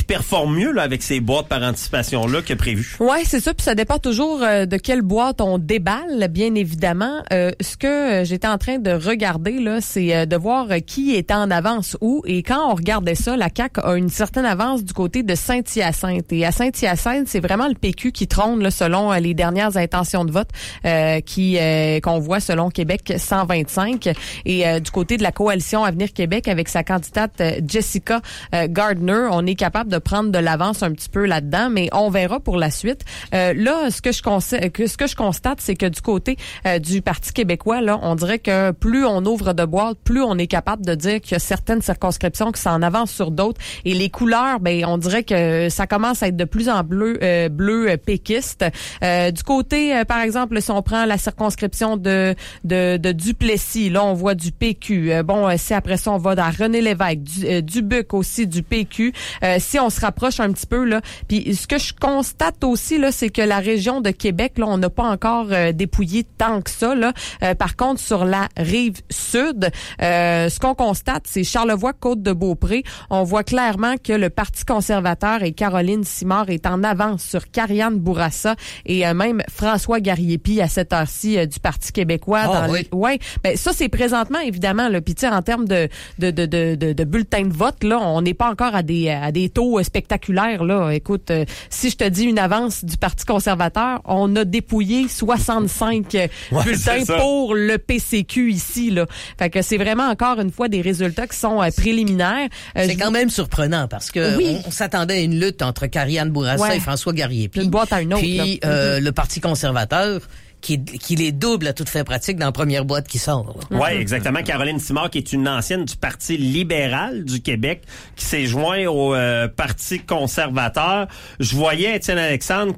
performe mieux là avec ces boîtes par anticipation-là que prévu. Oui, c'est ça. Puis ça dépend toujours de quelle boîte on déballe, bien évidemment. Ce que j'étais en train de regarder, là, c'est de voir qui est en avance où. Et quand on regardait ça, la CAQ a une certaine avance du côté de Saint-Hyacinthe. Et à Saint-Hyacinthe, c'est vraiment le PQ qui trône là, selon les dernières intentions de vote qu'on voit selon Québec 125. Et du côté de la coalition Avenir Québec, avec sa candidate Jessica Gardner, on est capable de prendre de l'avance un petit peu là-dedans, mais on verra pour la suite. Là, ce que je constate, c'est que du côté du Parti québécois, là, on dirait que plus on ouvre de boîtes, plus on est capable de dire qu'il y a certaines circonscriptions qui s'en avancent sur d'autres. Et les couleurs, ben, on dirait que ça commence à être de plus en bleu péquiste. Du côté, par exemple, si on prend la circonscription de Duplessis, là, on voit du PQ. Si après ça, on va dans René Lévesque, Dubuc aussi, du PQ. Si on se rapproche un petit peu, là, puis ce que je constate aussi, là, c'est que la région de Québec, là, on n'a pas encore dépouillé tant que ça, là. Par contre, sur la rive sud, ce qu'on constate, c'est Charlevoix, Côte-de-Beaupré. On voit clairement que le Parti conservateur et Caroline Simard est en avance sur Karianne Bourassa et même François Garriépi à cette heure-ci du Parti québécois. Ben ça c'est présentement évidemment là. Puis tu sais en termes de bulletins de vote là, on n'est pas encore à des taux spectaculaires là. Écoute, si je te dis une avance du Parti conservateur, on a dépouillé 65 bulletins pour le PCQ ici là. Fait que c'est vraiment encore une fois des résultats qui sont préliminaires. C'est quand même surprenant parce que on s'attendait à une lutte entre Karianne Bourassa et François Garriépi. Une boîte à une autre. Puis le Parti conservateur qui les double à toute fin pratique dans la première boîte qui sort. Oui, exactement. Caroline Simard, qui est une ancienne du Parti libéral du Québec, qui s'est joint au Parti conservateur. Je voyais, Étienne Alexandre,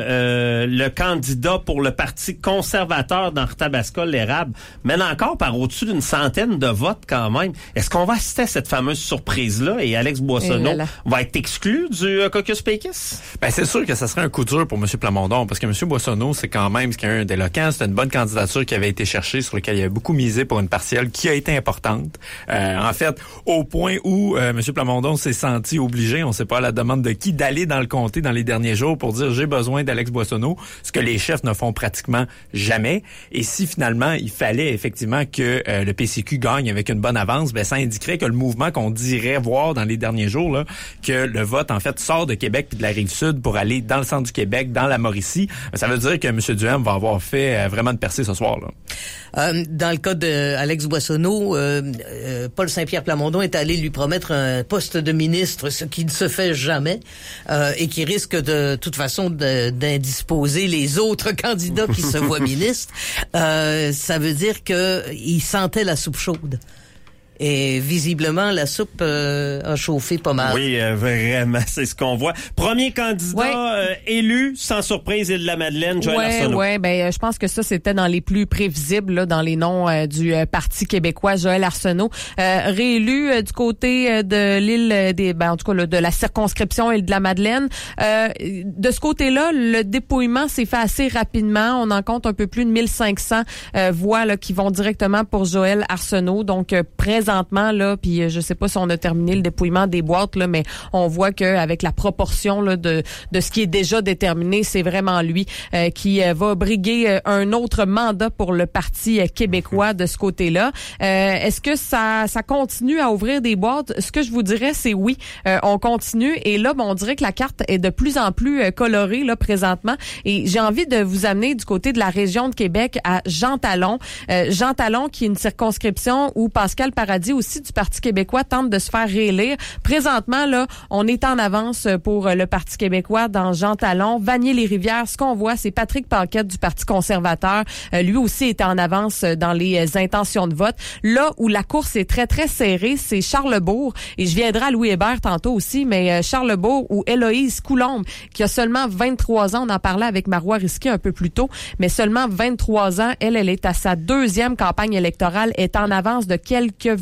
que le candidat pour le Parti conservateur d'Arthabasca, l'Érable, mène encore par au-dessus d'une centaine de votes quand même. Est-ce qu'on va assister à cette fameuse surprise-là et Alex Boissonneau va être exclu du caucus péquiste? Ben, c'est sûr que ça serait un coup dur pour M. Plamondon, parce que M. Boissonneau, c'est quand même d'éloquent. C'était une bonne candidature qui avait été cherchée, sur laquelle il y avait beaucoup misé pour une partielle qui a été importante. En fait, au point où M. Plamondon s'est senti obligé, on ne sait pas à la demande de qui, d'aller dans le comté dans les derniers jours pour dire j'ai besoin d'Alex Boissonneau, ce que les chefs ne font pratiquement jamais. Et si finalement il fallait effectivement que le PCQ gagne avec une bonne avance, ben ça indiquerait que le mouvement qu'on dirait voir dans les derniers jours, là, que le vote en fait sort de Québec puis de la Rive-Sud pour aller dans le centre du Québec, dans la Mauricie, ça veut dire que M. Duhem va avoir fait vraiment de percer ce soir là. Dans le cas de Alex Boissonneau, Paul Saint-Pierre Plamondon est allé lui promettre un poste de ministre, ce qui ne se fait jamais, et qui risque de toute façon d'indisposer les autres candidats qui se voient ministres. Ça veut dire que il sentait la soupe chaude. Et visiblement, la soupe a chauffé pas mal. Oui, vraiment, c'est ce qu'on voit. Premier candidat élu, sans surprise, Île-de-la-Madeleine, Joël Arsenault. Oui, je pense que ça, c'était dans les plus prévisibles, là, dans les noms du Parti québécois, Joël Arsenault. Réélu du côté de l'île en tout cas, là, de la circonscription Île-de-la-Madeleine. De ce côté-là, le dépouillement s'est fait assez rapidement. On en compte un peu plus de 1500 voix là, qui vont directement pour Joël Arsenault. Donc, présentement, là, puis je sais pas si on a terminé le dépouillement des boîtes, là, mais on voit que avec la proportion là, de ce qui est déjà déterminé, c'est vraiment lui qui va briguer un autre mandat pour le Parti québécois de ce côté-là. Est-ce que ça continue à ouvrir des boîtes? Ce que je vous dirais, c'est oui, on continue. Et là, on dirait que la carte est de plus en plus colorée là présentement. Et j'ai envie de vous amener du côté de la région de Québec à Jean Talon. Jean Talon, qui est une circonscription où Pascal Paradis aussi du Parti québécois tente de se faire réélire. Présentement, là, on est en avance pour le Parti québécois dans Jean Talon. Vanier-les-Rivières, ce qu'on voit, c'est Patrick Paquette du Parti conservateur. Lui aussi est en avance dans les intentions de vote. Là où la course est très, très serrée, c'est Charlesbourg. Et je viendrai à Louis Hébert tantôt aussi, mais Charlesbourg où Héloïse Coulombe, qui a seulement 23 ans, on en parlait avec Marois Risky un peu plus tôt, mais seulement 23 ans, elle est à sa deuxième campagne électorale, est en avance de quelques voix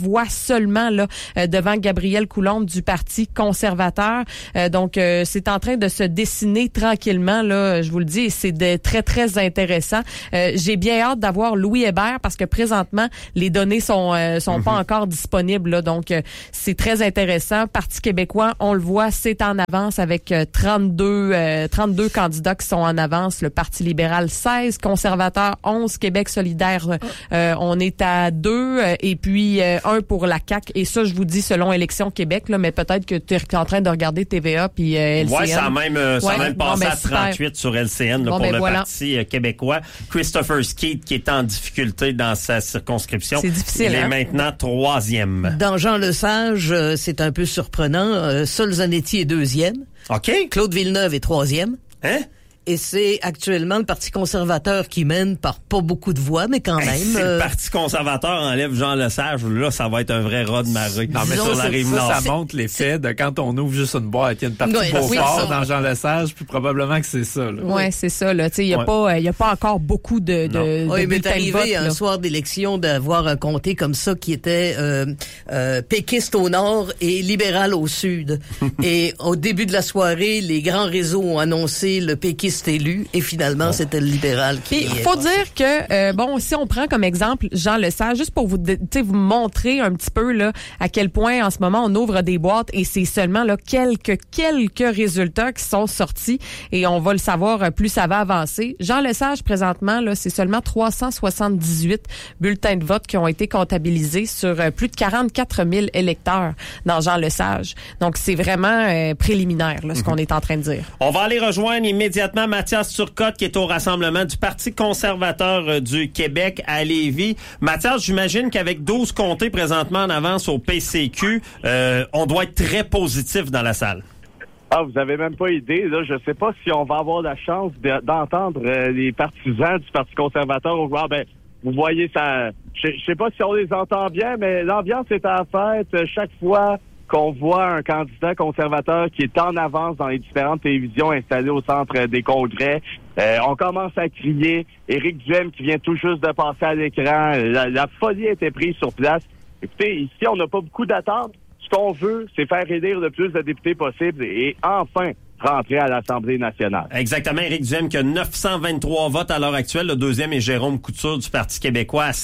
voix seulement là devant Gabrielle Coulombe du Parti conservateur. Donc, c'est en train de se dessiner tranquillement, là, je vous le dis, et c'est très, très intéressant. J'ai bien hâte d'avoir Louis Hébert parce que présentement, les données sont pas encore disponibles. Là, donc, c'est très intéressant. Parti québécois, on le voit, c'est en avance avec 32 candidats qui sont en avance. Le Parti libéral, 16, conservateur, 11, Québec solidaire, on est à 2, et puis 1 pour la CAQ. Et ça, je vous dis, selon Élections Québec, là, mais peut-être que tu es en train de regarder TVA puis LCN. Ouais, ça a même passé à 38 sur LCN là, pour le Parti québécois. Christopher Skeet, qui est en difficulté dans sa circonscription. C'est difficile, il est maintenant 3e. Dans Jean Lesage, c'est un peu surprenant. Sol Zanetti est 2e. OK. Claude Villeneuve est 3e. Hein? Et c'est actuellement le Parti conservateur qui mène par pas beaucoup de voix, mais quand même. Si le Parti conservateur enlève Jean Lesage, là, ça va être un vrai rat de marée. Non, mais sur la rive nord. Ça montre l'effet de quand on ouvre juste une boîte, il y a une partie Beaufort dans Jean Lesage, puis probablement que c'est ça. Oui, c'est ça. Là. Il n'y a pas encore beaucoup de oui, mais bulletins de vote. Il m'est arrivé un soir d'élection d'avoir un comté comme ça qui était péquiste au nord et libéral au sud. Et au début de la soirée, les grands réseaux ont annoncé le péquiste élu et finalement c'était le libéral qui. Il faut dire que si on prend comme exemple Jean Lesage, juste pour vous montrer un petit peu là à quel point en ce moment on ouvre des boîtes et c'est seulement là quelques résultats qui sont sortis et on va le savoir plus ça va avancer. Jean Lesage présentement là c'est seulement 378 bulletins de vote qui ont été comptabilisés sur plus de 44 000 électeurs dans Jean Lesage. Donc c'est vraiment préliminaire là ce qu'on est en train de dire. On va aller rejoindre immédiatement Mathias Turcotte qui est au rassemblement du Parti conservateur du Québec à Lévis. Mathias, j'imagine qu'avec 12 comtés présentement en avance au PCQ, on doit être très positif dans la salle. Ah, vous avez même pas idée, là. Je sais pas si on va avoir la chance d'entendre les partisans du Parti conservateur au joueur. Ben, vous voyez ça. Je sais pas si on les entend bien, mais l'ambiance est à la fête. Chaque fois qu'on voit un candidat conservateur qui est en avance dans les différentes télévisions installées au centre des congrès, on commence à crier. Éric Duhaime qui vient tout juste de passer à l'écran. La folie a été prise sur place. Écoutez, ici, on n'a pas beaucoup d'attentes. Ce qu'on veut, c'est faire élire le plus de députés possible et enfin rentrer à l'Assemblée nationale. Exactement. Éric Duhaime qui a 923 votes à l'heure actuelle. Le deuxième est Jérôme Couture du Parti québécois à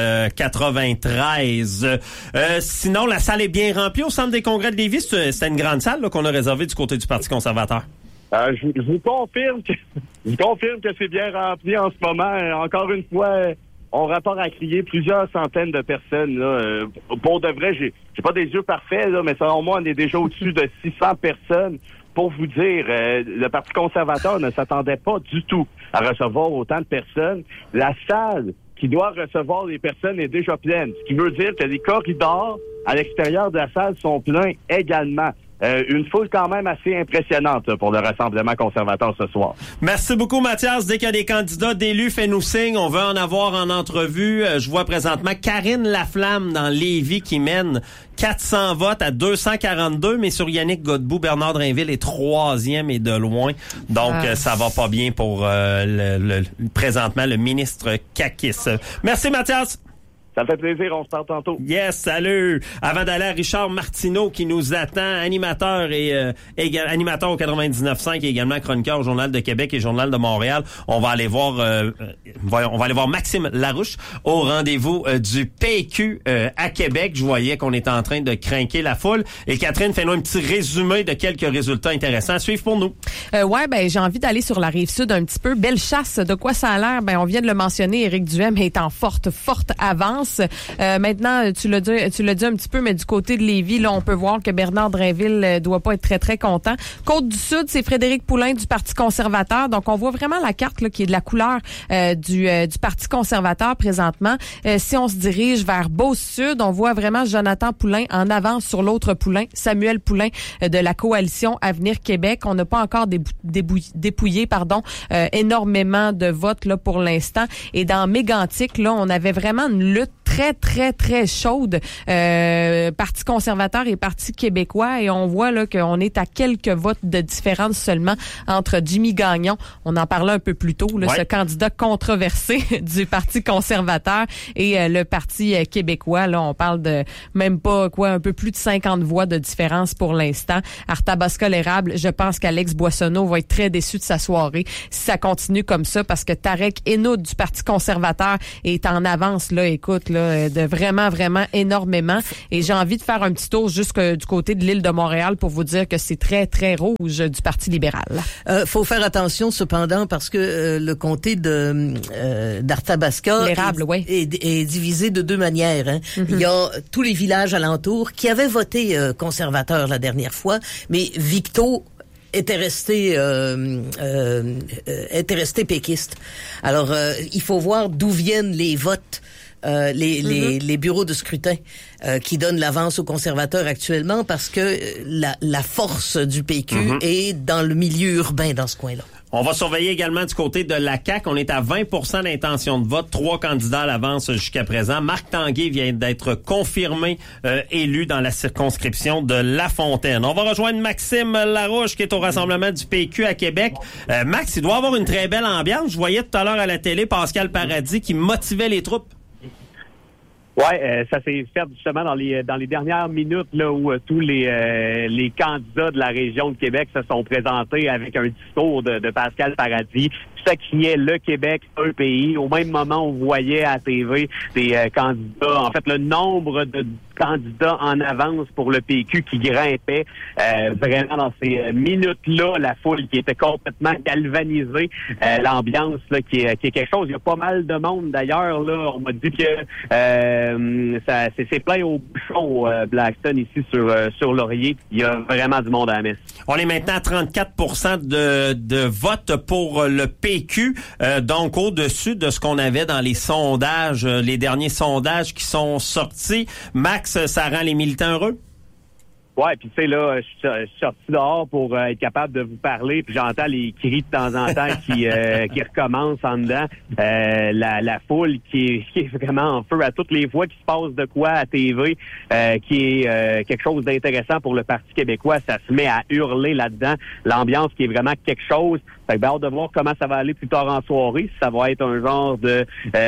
193. Sinon, la salle est bien remplie au Centre des congrès de Lévis. C'était une grande salle là, qu'on a réservée du côté du Parti conservateur. Je vous confirme que c'est bien rempli en ce moment. Encore une fois, on rapporte à crier plusieurs centaines de personnes. Là. Pour de vrai, j'ai pas des yeux parfaits, là, mais selon moi, on est déjà au-dessus de 600 personnes. Pour vous dire, le Parti conservateur ne s'attendait pas du tout à recevoir autant de personnes. La salle qui doit recevoir les personnes est déjà pleine, ce qui veut dire que les corridors à l'extérieur de la salle sont pleins également. Une foule quand même assez impressionnante là, pour le Rassemblement conservateur ce soir. Merci beaucoup, Mathias. Dès qu'il y a des candidats d'élus, fais-nous signe. On veut en avoir en entrevue. Je vois présentement Karine Laflamme dans Lévis qui mène 400 votes à 242, mais sur Yannick Godbout, Bernard Drainville est 3e et de loin. Donc, ça va pas bien pour présentement le ministre Kakis. Merci, Mathias. Ça fait plaisir, on se parle tantôt. Yes, salut! Avant d'aller à Richard Martineau qui nous attend, animateur animateur au 99.5 et également chroniqueur au Journal de Québec et Journal de Montréal. On va aller voir Maxime Larouche au rendez-vous du PQ à Québec. Je voyais qu'on était en train de crinquer la foule. Et Catherine, fais-nous un petit résumé de quelques résultats intéressants à suivre pour nous. J'ai envie d'aller sur la Rive-Sud un petit peu. Belle chasse, de quoi ça a l'air? On vient de le mentionner, Éric Duhaime est en forte avance. Maintenant, tu l'as dit un petit peu, mais du côté de Lévis, là, on peut voir que Bernard Drainville doit pas être très, très content. Côte-du-Sud, c'est Frédéric Poulain du Parti conservateur. Donc, on voit vraiment la carte là, qui est de la couleur du Parti conservateur présentement. Si on se dirige vers Beauce-Sud, on voit vraiment Jonathan Poulain en avance sur l'autre Poulain, Samuel Poulain de la coalition Avenir Québec. On n'a pas encore dépouillé énormément de votes là pour l'instant. Et dans Mégantic, là, on avait vraiment une lutte très, très, très chaude. Parti conservateur et Parti québécois. Et on voit là qu'on est à quelques votes de différence seulement entre Jimmy Gagnon. On en parlait un peu plus tôt, là, ce candidat controversé du Parti conservateur et le Parti québécois. Là, on parle de même pas un peu plus de 50 voix de différence pour l'instant. Arthabasca-l'Érable, je pense qu'Alex Boissonneau va être très déçu de sa soirée si ça continue comme ça, parce que Tarek Henoud du Parti conservateur est en avance, là, écoute, là, de vraiment, vraiment énormément. Et j'ai envie de faire un petit tour jusque du côté de l'île de Montréal pour vous dire que c'est très, très rouge du Parti libéral. Faut faire attention cependant parce que le comté d'Arthabasca est divisé de deux manières. Hein. Mm-hmm. Il y a tous les villages alentours qui avaient voté conservateur la dernière fois, mais Victo était resté péquiste. Alors il faut voir d'où viennent les votes. Les bureaux de scrutin qui donnent l'avance aux conservateurs actuellement, parce que la force du PQ est dans le milieu urbain dans ce coin-là. On va surveiller également du côté de la CAQ. On est à 20% d'intention de vote. 3 candidats à l'avance jusqu'à présent. Marc Tanguay vient d'être confirmé élu dans la circonscription de La Fontaine. On va rejoindre Maxime Larouche qui est au rassemblement du PQ à Québec. Max, il doit avoir une très belle ambiance. Je voyais tout à l'heure à la télé Pascal Paradis qui motivait les troupes. Ouais, ça s'est fait justement dans les dernières minutes là où tous les candidats de la région de Québec se sont présentés avec un discours de Pascal Paradis. Ça criait le Québec, un pays. Au même moment, on voyait à la TV des candidats. En fait, le nombre de candidats en avance pour le PQ qui grimpait. Vraiment, dans ces minutes-là, la foule qui était complètement galvanisée. L'ambiance là qui est quelque chose. Il y a pas mal de monde d'ailleurs. Là, on m'a dit que c'est plein au bouchon Blackstone ici sur Laurier. Il y a vraiment du monde à la messe. On est maintenant à 34% de vote pour le PQ, donc au-dessus de ce qu'on avait dans les sondages, les derniers sondages qui sont sortis. Max, ça rend les militants heureux? Ouais, puis tu sais là, je suis sorti dehors pour être capable de vous parler, puis j'entends les cris de temps en temps qui recommencent en dedans. La foule qui est vraiment en feu à toutes les fois qu'il se passe de quoi à TV, qui est quelque chose d'intéressant pour le Parti québécois, ça se met à hurler là-dedans. L'ambiance qui est vraiment quelque chose. Fait que hâte de voir comment ça va aller plus tard en soirée, si ça va être un genre de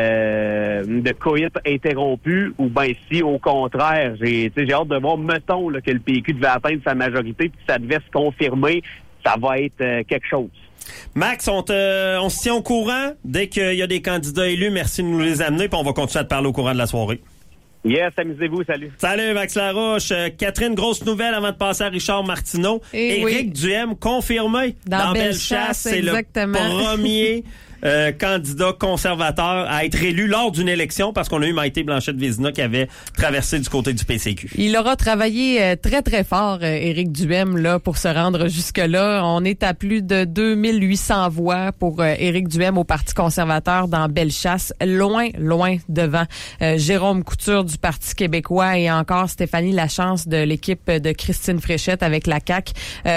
coït interrompu, ou ben si au contraire, j'ai hâte de voir, mettons là, que le PQ devait atteindre sa majorité, puis ça devait se confirmer, ça va être quelque chose. Max, on se tient au courant dès qu'il y a des candidats élus. Merci de nous les amener, puis on va continuer à te parler au courant de la soirée. Yes, amusez-vous, salut. Salut Max Larouche. Catherine, grosse nouvelle avant de passer à Richard Martineau. Éric Duhem confirmé dans Bellechasse. C'est le premier candidat conservateur à être élu lors d'une élection, parce qu'on a eu Maïté Blanchette-Vézina qui avait traversé du côté du PCQ. Il aura travaillé très, très fort, Éric Duhem, là, pour se rendre jusque-là. On est à plus de 2800 voix pour Éric Duhem au Parti conservateur dans Bellechasse. Loin, loin devant Jérôme Couture du Parti québécois et encore Stéphanie Lachance de l'équipe de Christine Fréchette avec la CAQ.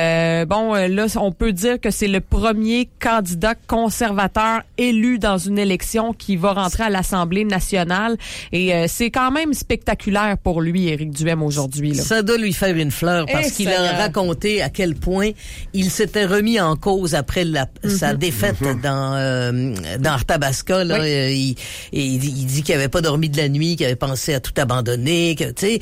Là, on peut dire que c'est le premier candidat conservateur élu dans une élection qui va rentrer à l'Assemblée nationale. Et c'est quand même spectaculaire pour lui, Éric Duhem, aujourd'hui. Là. Ça doit lui faire une fleur parce qu'il a raconté à quel point il s'était remis en cause après sa défaite dans Arthabasca. Là. Oui. Il dit qu'il avait pas dormi de la nuit, qu'il avait pensé à tout abandonner, que tu sais,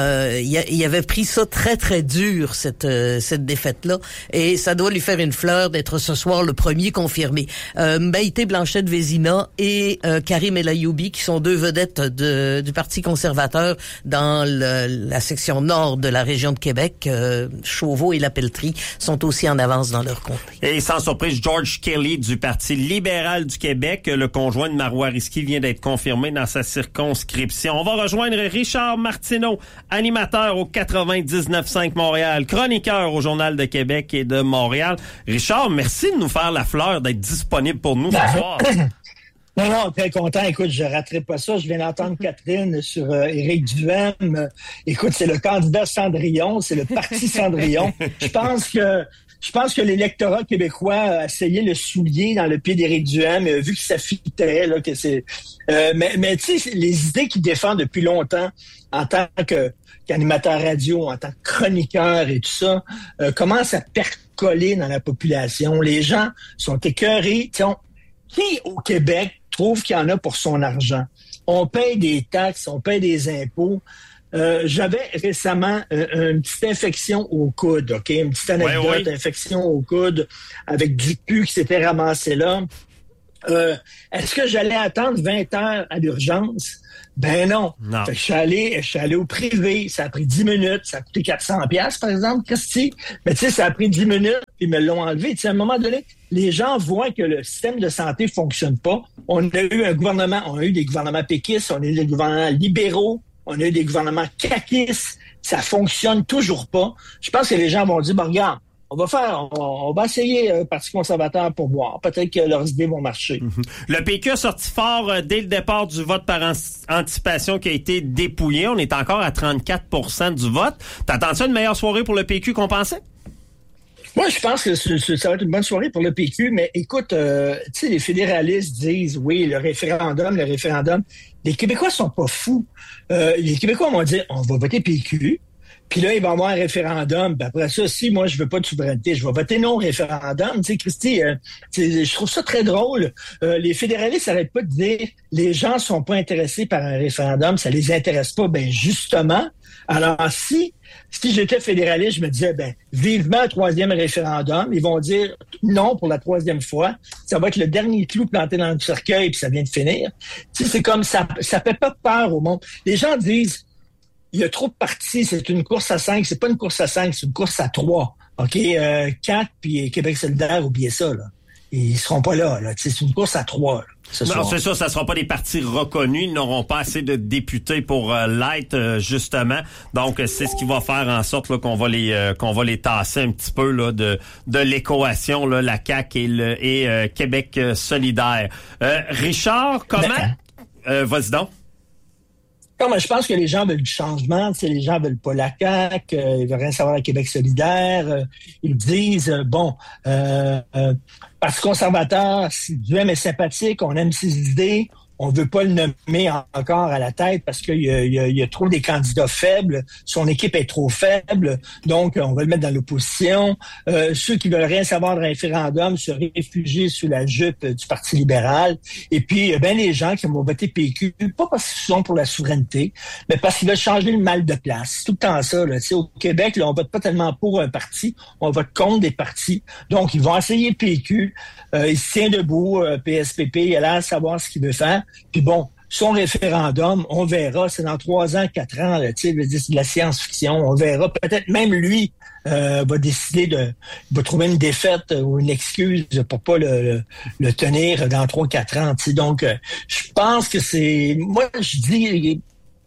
il avait pris ça très très dur cette défaite-là. Et ça doit lui faire une fleur d'être ce soir le premier confirmé. Maïté Blanchette-Vézina et Karim El Ayoubi, qui sont deux vedettes du Parti conservateur dans la section nord de la région de Québec. Chauveau et La Pelletrie sont aussi en avance dans leur comté. Et sans surprise, George Kelly du Parti libéral du Québec, le conjoint de Marois Risky, vient d'être confirmé dans sa circonscription. On va rejoindre Richard Martineau, animateur au 99.5 Montréal, chroniqueur au Journal de Québec et de Montréal. Richard, merci de nous faire la fleur, d'être disponible pour nous ce soir. Non, très content. Écoute, je raterai pas ça. Je viens d'entendre Catherine sur Éric Duhem. Écoute, c'est le candidat Cendrillon, c'est le parti Cendrillon. Je pense que Je pense que l'électorat québécois a essayé le soulier dans le pied d'Éric Duhem, mais vu que ça fitait, là, que c'est... mais tu sais, les idées qu'il défend depuis longtemps en tant qu'animateur radio, en tant que chroniqueur et tout ça, commencent à percoler dans la population. Les gens sont écœurés. Qui, au Québec, trouve qu'il y en a pour son argent? On paye des taxes, on paye des impôts. J'avais récemment une petite infection au coude, OK? Une petite anecdote, infection au coude avec du pu qui s'était ramassé là. Est-ce que j'allais attendre 20 heures à l'urgence? Ben non. Fait que je suis allé au privé. Ça a pris 10 minutes. Ça a coûté 400$, par exemple, Christy. Mais tu sais, ça a pris 10 minutes, puis ils me l'ont enlevé. Tu sais, à un moment donné, les gens voient que le système de santé fonctionne pas. On a eu des gouvernements péquistes, on a eu des gouvernements libéraux, on a eu des gouvernements caquistes. Ça fonctionne toujours pas. Je pense que les gens vont dire, regarde, on va essayer Parti conservateur pour voir. Peut-être que leurs idées vont marcher. Le PQ a sorti fort dès le départ du vote par anticipation qui a été dépouillé. On est encore à 34% du vote. T'attends-tu une meilleure soirée pour le PQ qu'on pensait? Moi, je pense que ça va être une bonne soirée pour le PQ, mais écoute, tu sais, les fédéralistes disent, oui, le référendum. Les Québécois sont pas fous. Les Québécois vont dire, on va voter PQ, puis là, il va y avoir un référendum. Puis après ça, si moi, je veux pas de souveraineté, je vais voter non au référendum. Tu sais, Christy, je trouve ça très drôle. Les fédéralistes n'arrêtent pas de dire, les gens sont pas intéressés par un référendum, ça les intéresse pas. Ben justement, alors si j'étais fédéraliste, je me disais, vivement un troisième référendum. Ils vont dire non pour la troisième fois. Ça va être le dernier clou planté dans le cercueil, puis ça vient de finir. Tu sais, c'est comme ça fait pas peur au monde. Les gens disent, il y a trop de partis, c'est une course à 5. C'est pas une course à 5, c'est une course à 3. OK? 4, puis Québec solidaire, oubliez ça, là. Ils seront pas là. C'est une course à 3, là. Non, c'est ça, ça sera pas des partis reconnus. Ils n'auront pas assez de députés pour l'être, justement. Donc, c'est ce qui va faire en sorte là, qu'on va les tasser un petit peu là, de l'équation, là, la CAQ et Québec solidaire. Richard, comment... vas-y donc. Non, mais je pense que les gens veulent du changement. Tu sais, les gens veulent pas la CAQ, ils veulent rien savoir à Québec solidaire. Ils disent, Parti conservateur, si Duhem est sympathique, on aime ses idées, on veut pas le nommer encore à la tête parce qu'il y a trop des candidats faibles, son équipe est trop faible, donc on va le mettre dans l'opposition. Ceux qui veulent rien savoir de référendum se réfugient sous la jupe du Parti libéral. Et puis, les gens qui vont voter PQ, pas parce qu'ils sont pour la souveraineté, mais parce qu'ils veulent changer le mal de place. C'est tout le temps ça. Là. Au Québec, là, on vote pas tellement pour un parti, on vote contre des partis. Donc, ils vont essayer PQ. Il se tient debout, PSPP, il a l'air de savoir ce qu'il veut faire. Puis bon, son référendum, on verra, c'est dans 3 ans, 4 ans, là, c'est de la science-fiction, on verra. Peut-être même lui va décider va trouver une défaite ou une excuse pour pas le tenir dans 3-4 ans. Donc, je pense que moi, je dis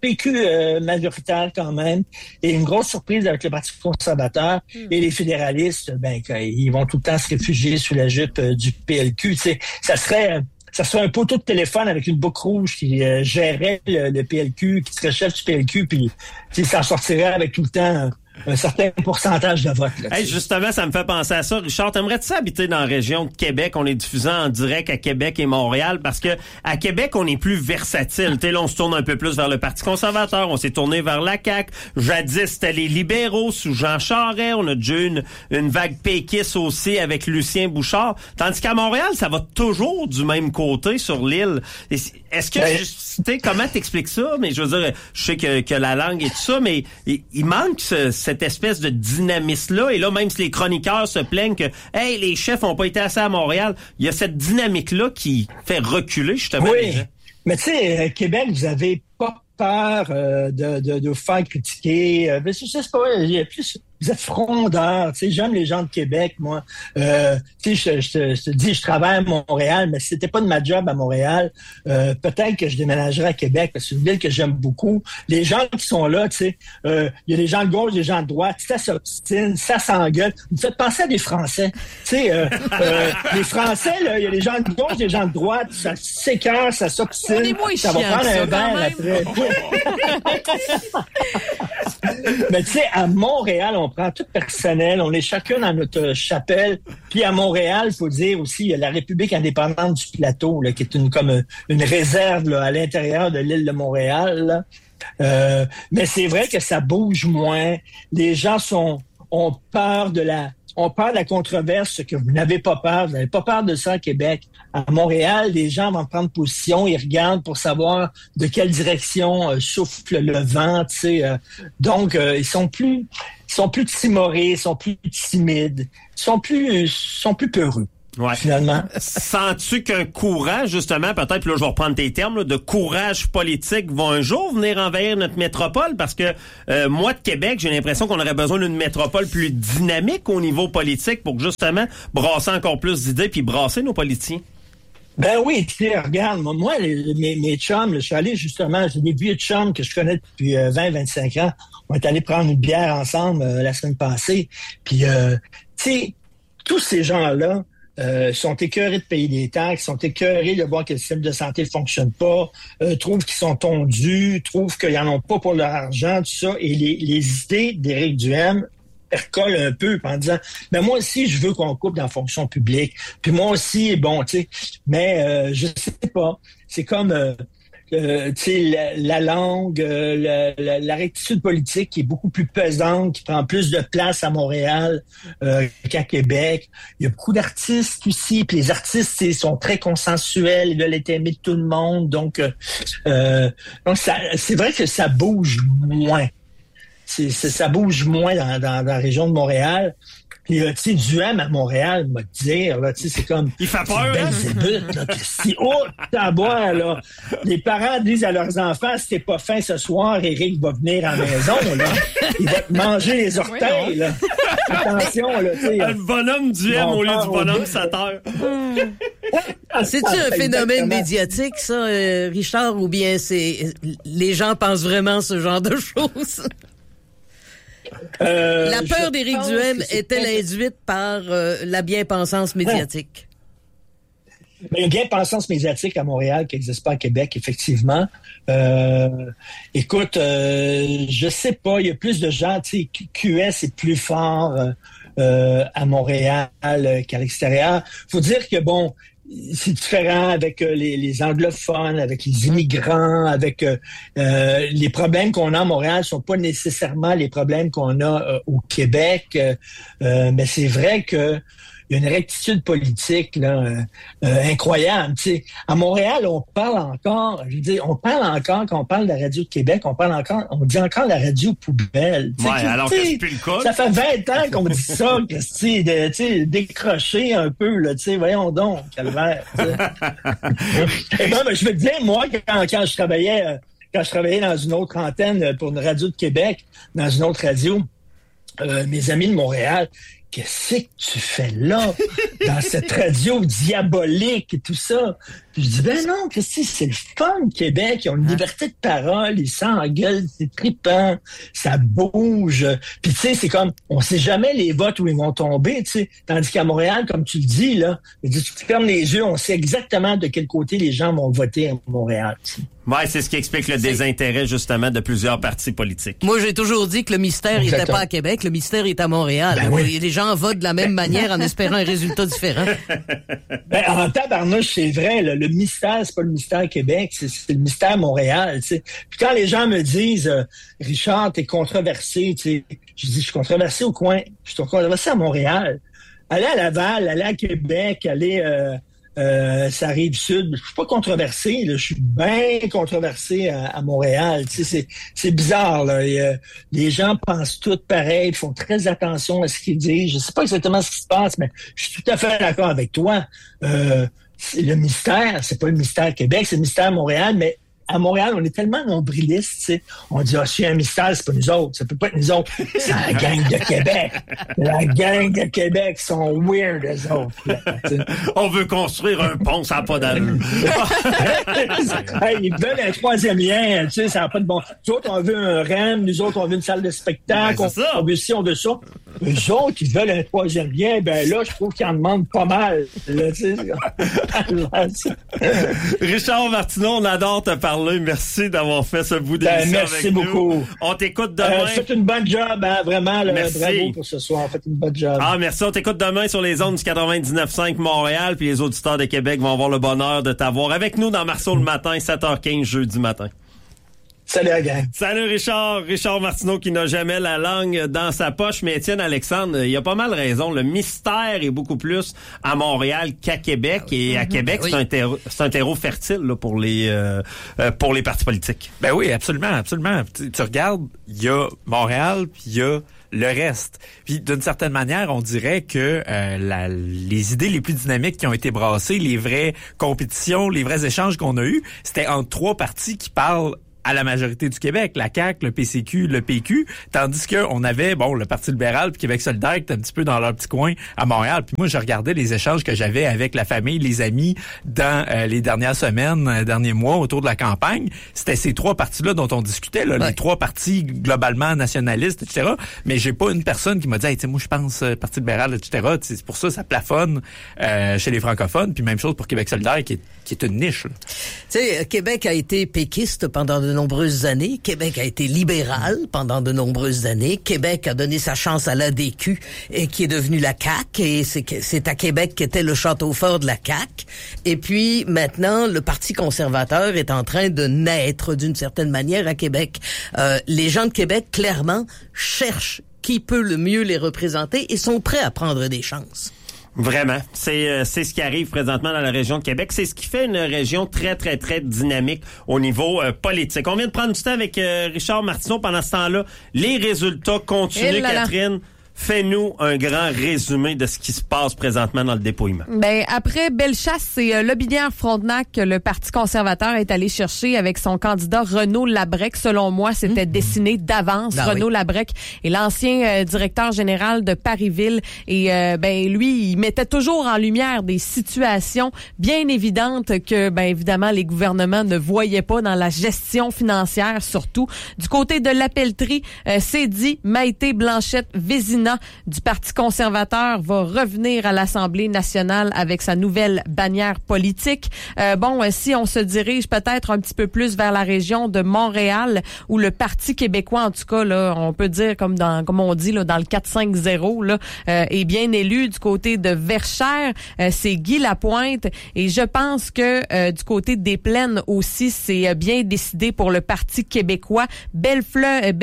PQ majoritaire quand même, et une grosse surprise avec le Parti conservateur et les fédéralistes, ils vont tout le temps se réfugier sous la jupe du PLQ. Ça serait un poteau de téléphone avec une boucle rouge qui gérerait le PLQ, qui serait chef du PLQ, puis ça sortirait avec tout le temps un certain pourcentage de vote. Hey, justement, ça me fait penser à ça. Richard, t'aimerais-tu habiter dans la région de Québec? On est diffusant en direct à Québec et Montréal parce que à Québec, on est plus versatile. Là, on se tourne un peu plus vers le Parti conservateur. On s'est tourné vers la CAQ. Jadis, c'était les libéraux sous Jean Charest. On a déjà eu une vague péquiste aussi avec Lucien Bouchard. Tandis qu'à Montréal, ça va toujours du même côté sur l'île. Est-ce que, comment t'expliques ça? Mais je veux dire, je sais que la langue et tout ça, mais il manque cette espèce de dynamisme-là. Et là, même si les chroniqueurs se plaignent que, hey, les chefs ont pas été assez à Montréal, il y a cette dynamique-là qui fait reculer, justement. Oui, mais tu sais, Québec, vous avez pas peur de vous faire critiquer. Je sais pas, il y a plus... Vous êtes frondeur, tu sais, j'aime les gens de Québec, moi. Tu sais, je te dis, je travaille à Montréal, mais si c'était pas de ma job à Montréal, peut-être que je déménagerais à Québec, parce que c'est une ville que j'aime beaucoup. Les gens qui sont là, tu sais, il y a des gens de gauche, des gens de droite, ça s'obstine, ça s'engueule. Vous me faites penser à des Français. Tu sais, les Français, là, il y a des gens de gauche, des gens de droite, ça s'écœure, ça s'obstine. Ça va prendre un verre après. Mais tu sais, à Montréal, on prend tout personnel, on est chacun dans notre chapelle. Puis à Montréal, il faut dire aussi, il y a la République indépendante du Plateau, là, qui est comme une réserve là, à l'intérieur de l'île de Montréal. Mais c'est vrai que ça bouge moins. Les gens ont peur de la controverse, ce que vous n'avez pas peur. Vous n'avez pas peur de ça à Québec. À Montréal, les gens vont prendre position, ils regardent pour savoir de quelle direction souffle le vent, tu sais. Donc, ils sont plus timorés, ils sont plus timides, ils sont plus peureux. Ouais. Finalement. Sens-tu qu'un courage, justement, peut-être, puis là, je vais reprendre tes termes, là, de courage politique va un jour venir envahir notre métropole? Parce que moi, de Québec, j'ai l'impression qu'on aurait besoin d'une métropole plus dynamique au niveau politique pour justement brasser encore plus d'idées puis brasser nos politiciens. Ben oui, tu sais, regarde, moi, mes chums, là, je suis allé justement, j'ai des vieux chums que je connais depuis 20-25 ans. On est allé prendre une bière ensemble la semaine passée. Puis, tu sais, tous ces gens-là, sont écœurés de payer des taxes, sont écœurés de voir que le système de santé ne fonctionne pas, trouvent qu'ils sont tondus, trouvent qu'ils n'en ont pas pour leur argent, tout ça. Et les idées d'Éric Duhaime percolent un peu en disant, ben moi aussi, je veux qu'on coupe dans la fonction publique. Puis moi aussi, bon, tu sais, mais je sais pas. C'est comme... tu sais, la langue, la rectitude politique qui est beaucoup plus pesante, qui prend plus de place à Montréal qu'à Québec. Il y a beaucoup d'artistes aussi, puis les artistes sont très consensuels, ils veulent être aimés de tout le monde. Donc ça, c'est vrai que ça bouge moins. Ça bouge moins dans la région de Montréal. Puis, tu sais, Duhaime à Montréal, m'a dire, là, tu sais, c'est comme... Il fait peur, hein? Zébute, là, si haut à boire, là. Les parents disent à leurs enfants, si t'es pas faim ce soir, Éric va venir à la maison, là. Il va te manger les orteils, là. Attention, là, tu sais. Le bonhomme Duhaime au lieu du bonhomme Sateur. C'est-tu un phénomène médiatique, ça, Richard, ou bien les gens pensent vraiment ce genre de choses? La peur d'Éric Duhaime est-elle induite par la bien-pensance médiatique? Il y a une bien-pensance médiatique à Montréal qui n'existe pas à Québec, effectivement. Écoute, je sais pas, il y a plus de gens, tu sais, QS est plus fort à Montréal qu'à l'extérieur. Faut dire que, bon, c'est différent avec les anglophones, avec les immigrants, avec les problèmes qu'on a à Montréal sont pas nécessairement les problèmes qu'on a au Québec. Mais c'est vrai que il y a une rectitude politique là, incroyable. Tu sais, à Montréal, on parle encore quand on parle de la radio de Québec, on dit encore la radio poubelle. Ouais, alors que c'est plus le cas. Ça fait 20 ans qu'on dit ça, que c'est décrocher un peu, là, tu sais, voyons donc, calvaire. Et ben, je veux te dire, moi, quand je travaillais dans une autre antenne pour une radio de Québec, dans une autre radio, mes amis de Montréal, qu'est-ce que tu fais là, dans cette radio diabolique et tout ça? Puis je dis, ben non, Christy, c'est le fun, Québec. Ils ont une liberté de parole, ils s'engueulent, c'est trippant, ça bouge. Puis tu sais, c'est comme, on sait jamais les votes où ils vont tomber, tu sais. Tandis qu'à Montréal, comme tu le dis, là, tu fermes les yeux, on sait exactement de quel côté les gens vont voter à Montréal, t'sais. Ouais, c'est ce qui explique le désintérêt, justement, de plusieurs partis politiques. Moi, j'ai toujours dit que le mystère n'était pas à Québec, le mystère est à Montréal. Ben oui. Les gens votent de la même manière en espérant un résultat différent. Ben, en tabarnouche, c'est vrai, là, le mystère, c'est pas le mystère Québec, c'est le mystère Montréal, tu sais. Puis quand les gens me disent, Richard, t'es controversé, tu sais, je dis, je suis controversé au coin, je suis controversé à Montréal. Allez à Laval, allez à Québec, allez ça rive sud. Je suis pas controversé, là, je suis bien controversé à Montréal. Tu sais, c'est bizarre, là. Les gens pensent tout pareil, ils font très attention à ce qu'ils disent. Je sais pas exactement ce qui se passe, mais je suis tout à fait d'accord avec toi. Le mystère, c'est pas le mystère Québec, c'est le mystère Montréal, mais à Montréal, on est tellement nombrilistes, tu sais. On dit, s'il y a un mystère, c'est pas nous autres. Ça peut pas être nous autres. C'est la gang de Québec. La gang de Québec sont weird, eux autres. Là, on veut construire un pont, ça n'a pas d'allure. Hey, ils veulent un troisième lien, tu sais, ça n'a pas de bon. Nous autres, on veut un REM, nous autres, on veut une salle de spectacle, on veut ci, on veut ça. Eux autres, ils veulent un troisième lien, ben là, je trouve qu'ils en demandent pas mal. Là, tu sais. Richard Martineau, on adore te parler. parler. Merci d'avoir fait ce bout d'émission merci avec beaucoup. nous. On t'écoute demain. Faites une bonne job, hein, vraiment. Là, merci. Bravo pour ce soir. Faites une bonne job. Merci. On t'écoute demain sur les ondes du 99.5 Montréal. Puis les auditeurs de Québec vont avoir le bonheur de t'avoir avec nous dans Marceau le matin, 7h15, jeudi matin. Salut la gang. Salut Richard. Richard Martineau qui n'a jamais la langue dans sa poche. Mais Étienne Alexandre, il a pas mal raison. Le mystère est beaucoup plus à Montréal qu'à Québec. Et à Québec, c'est un terreau fertile là, pour les partis politiques. Ben oui, absolument, absolument. Tu regardes, il y a Montréal, puis il y a le reste. Puis d'une certaine manière, on dirait que les idées les plus dynamiques qui ont été brassées, les vraies compétitions, les vrais échanges qu'on a eus, c'était entre trois partis qui parlent à la majorité du Québec, la CAQ, le PCQ, le PQ, tandis que on avait, le Parti libéral puis Québec solidaire qui était un petit peu dans leur petit coin à Montréal. Puis moi, je regardais les échanges que j'avais avec la famille, les amis dans les dernières semaines, derniers mois autour de la campagne. C'était ces trois partis-là dont on discutait, là, les trois partis globalement nationalistes, etc. Mais j'ai pas une personne qui m'a dit, hey, tu sais, moi, je pense Parti libéral, etc. C'est pour ça plafonne chez les francophones. Puis même chose pour Québec solidaire qui est une niche. Tu sais, Québec a été péquiste pendant de nombreuses années. Québec a été libéral pendant de nombreuses années. Québec a donné sa chance à l'ADQ et qui est devenu la CAQ. Et c'est à Québec qu'était le château fort de la CAQ. Et puis maintenant, le Parti conservateur est en train de naître d'une certaine manière à Québec. Les gens de Québec, clairement, cherchent qui peut le mieux les représenter et sont prêts à prendre des chances. Vraiment. C'est ce qui arrive présentement dans la région de Québec. C'est ce qui fait une région très, très, très dynamique au niveau politique. On vient de prendre du temps avec Richard Martineau. Pendant ce temps-là, les résultats continuent. Catherine, fais-nous un grand résumé de ce qui se passe présentement dans le dépouillement. Ben, après Bellechasse, c'est Lobinière-Frontenac que le Parti conservateur est allé chercher avec son candidat Renaud Labrec. Selon moi, c'était dessiné d'avance. Renaud Labrec est l'ancien directeur général de Paris-Ville. Et lui, il mettait toujours en lumière des situations bien évidentes que, évidemment, les gouvernements ne voyaient pas dans la gestion financière, surtout. Du côté de la pelleterie, c'est dit, Maïté Blanchette-Vézina du Parti conservateur va revenir à l'Assemblée nationale avec sa nouvelle bannière politique. Si on se dirige peut-être un petit peu plus vers la région de Montréal, où le Parti québécois, en tout cas, là, on peut dire comme on dit là, dans le 4-5-0, là, est bien élu du côté de Verchères. C'est Guy Lapointe. Et je pense que du côté des Plaines aussi, c'est bien décidé pour le Parti québécois. Bellefeuille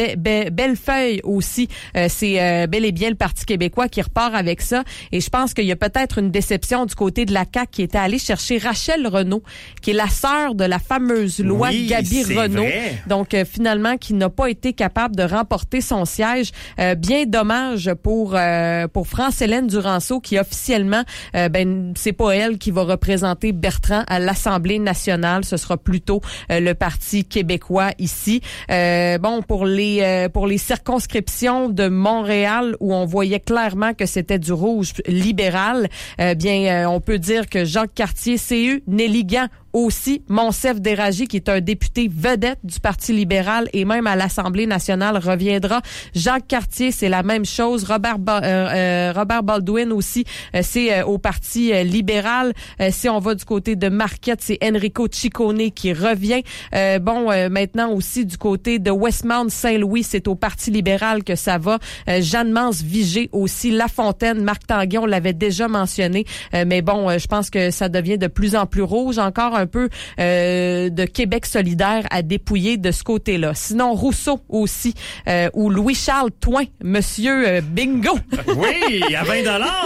aussi, c'est bel et bien le Parti québécois qui repart avec ça. Et je pense qu'il y a peut-être une déception du côté de la CAQ qui était allée chercher Rachel Renaud, qui est la sœur de la fameuse loi Gaby Renaud. Vrai. Donc, finalement, qui n'a pas été capable de remporter son siège. Bien dommage pour France-Hélène Duranceau, qui officiellement, c'est pas elle qui va représenter Bertrand à l'Assemblée nationale. Ce sera plutôt le Parti québécois ici. Pour les circonscriptions de Montréal, où on voyait clairement que c'était du rouge libéral, on peut dire que Jacques Cartier, CU, Nelly Gant aussi, Monsef Déragi, qui est un député vedette du Parti libéral et même à l'Assemblée nationale, reviendra. Jacques Cartier, c'est la même chose. Robert Baldwin aussi, c'est au Parti libéral. Si on va du côté de Marquette, c'est Enrico Ciccone qui revient. Maintenant aussi du côté de Westmount-Saint-Louis, c'est au Parti libéral que ça va. Jeanne-Mance Vigée aussi, Lafontaine, Marc Tanguay, on l'avait déjà mentionné. Je pense que ça devient de plus en plus rouge. Encore un peu de Québec solidaire à dépouiller de ce côté-là. Sinon, Rousseau aussi, ou Louis-Charles Toin, Monsieur Bingo. Oui, à 20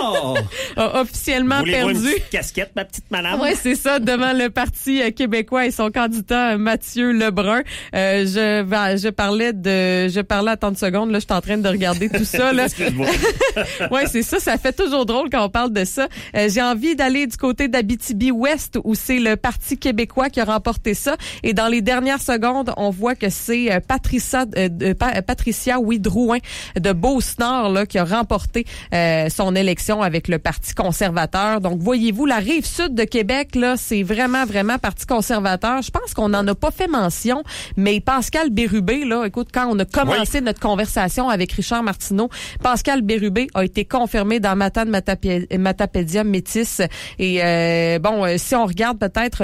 a officiellement Voulez-vous perdu. une petite casquette, ma petite madame? Oui, c'est ça, devant le Parti québécois et son candidat Mathieu Lebrun. Je parlais, attends une seconde, là, je suis en train de regarder tout ça, là. Excuse-moi. Oui, c'est ça fait toujours drôle quand on parle de ça. J'ai envie d'aller du côté d'Abitibi-Ouest, où c'est le Parti québécois qui a remporté ça. Et dans les dernières secondes, on voit que c'est Patricia Drouin de Beauce-Nord là, qui a remporté son élection avec le Parti conservateur. Donc, voyez-vous, la rive sud de Québec, là, c'est vraiment, vraiment Parti conservateur. Je pense qu'on n'en a pas fait mention, mais Pascal Bérubé, là, écoute, quand on a commencé notre conversation avec Richard Martineau, Pascal Bérubé a été confirmé dans Matapédia Métis. Et si on regarde peut-être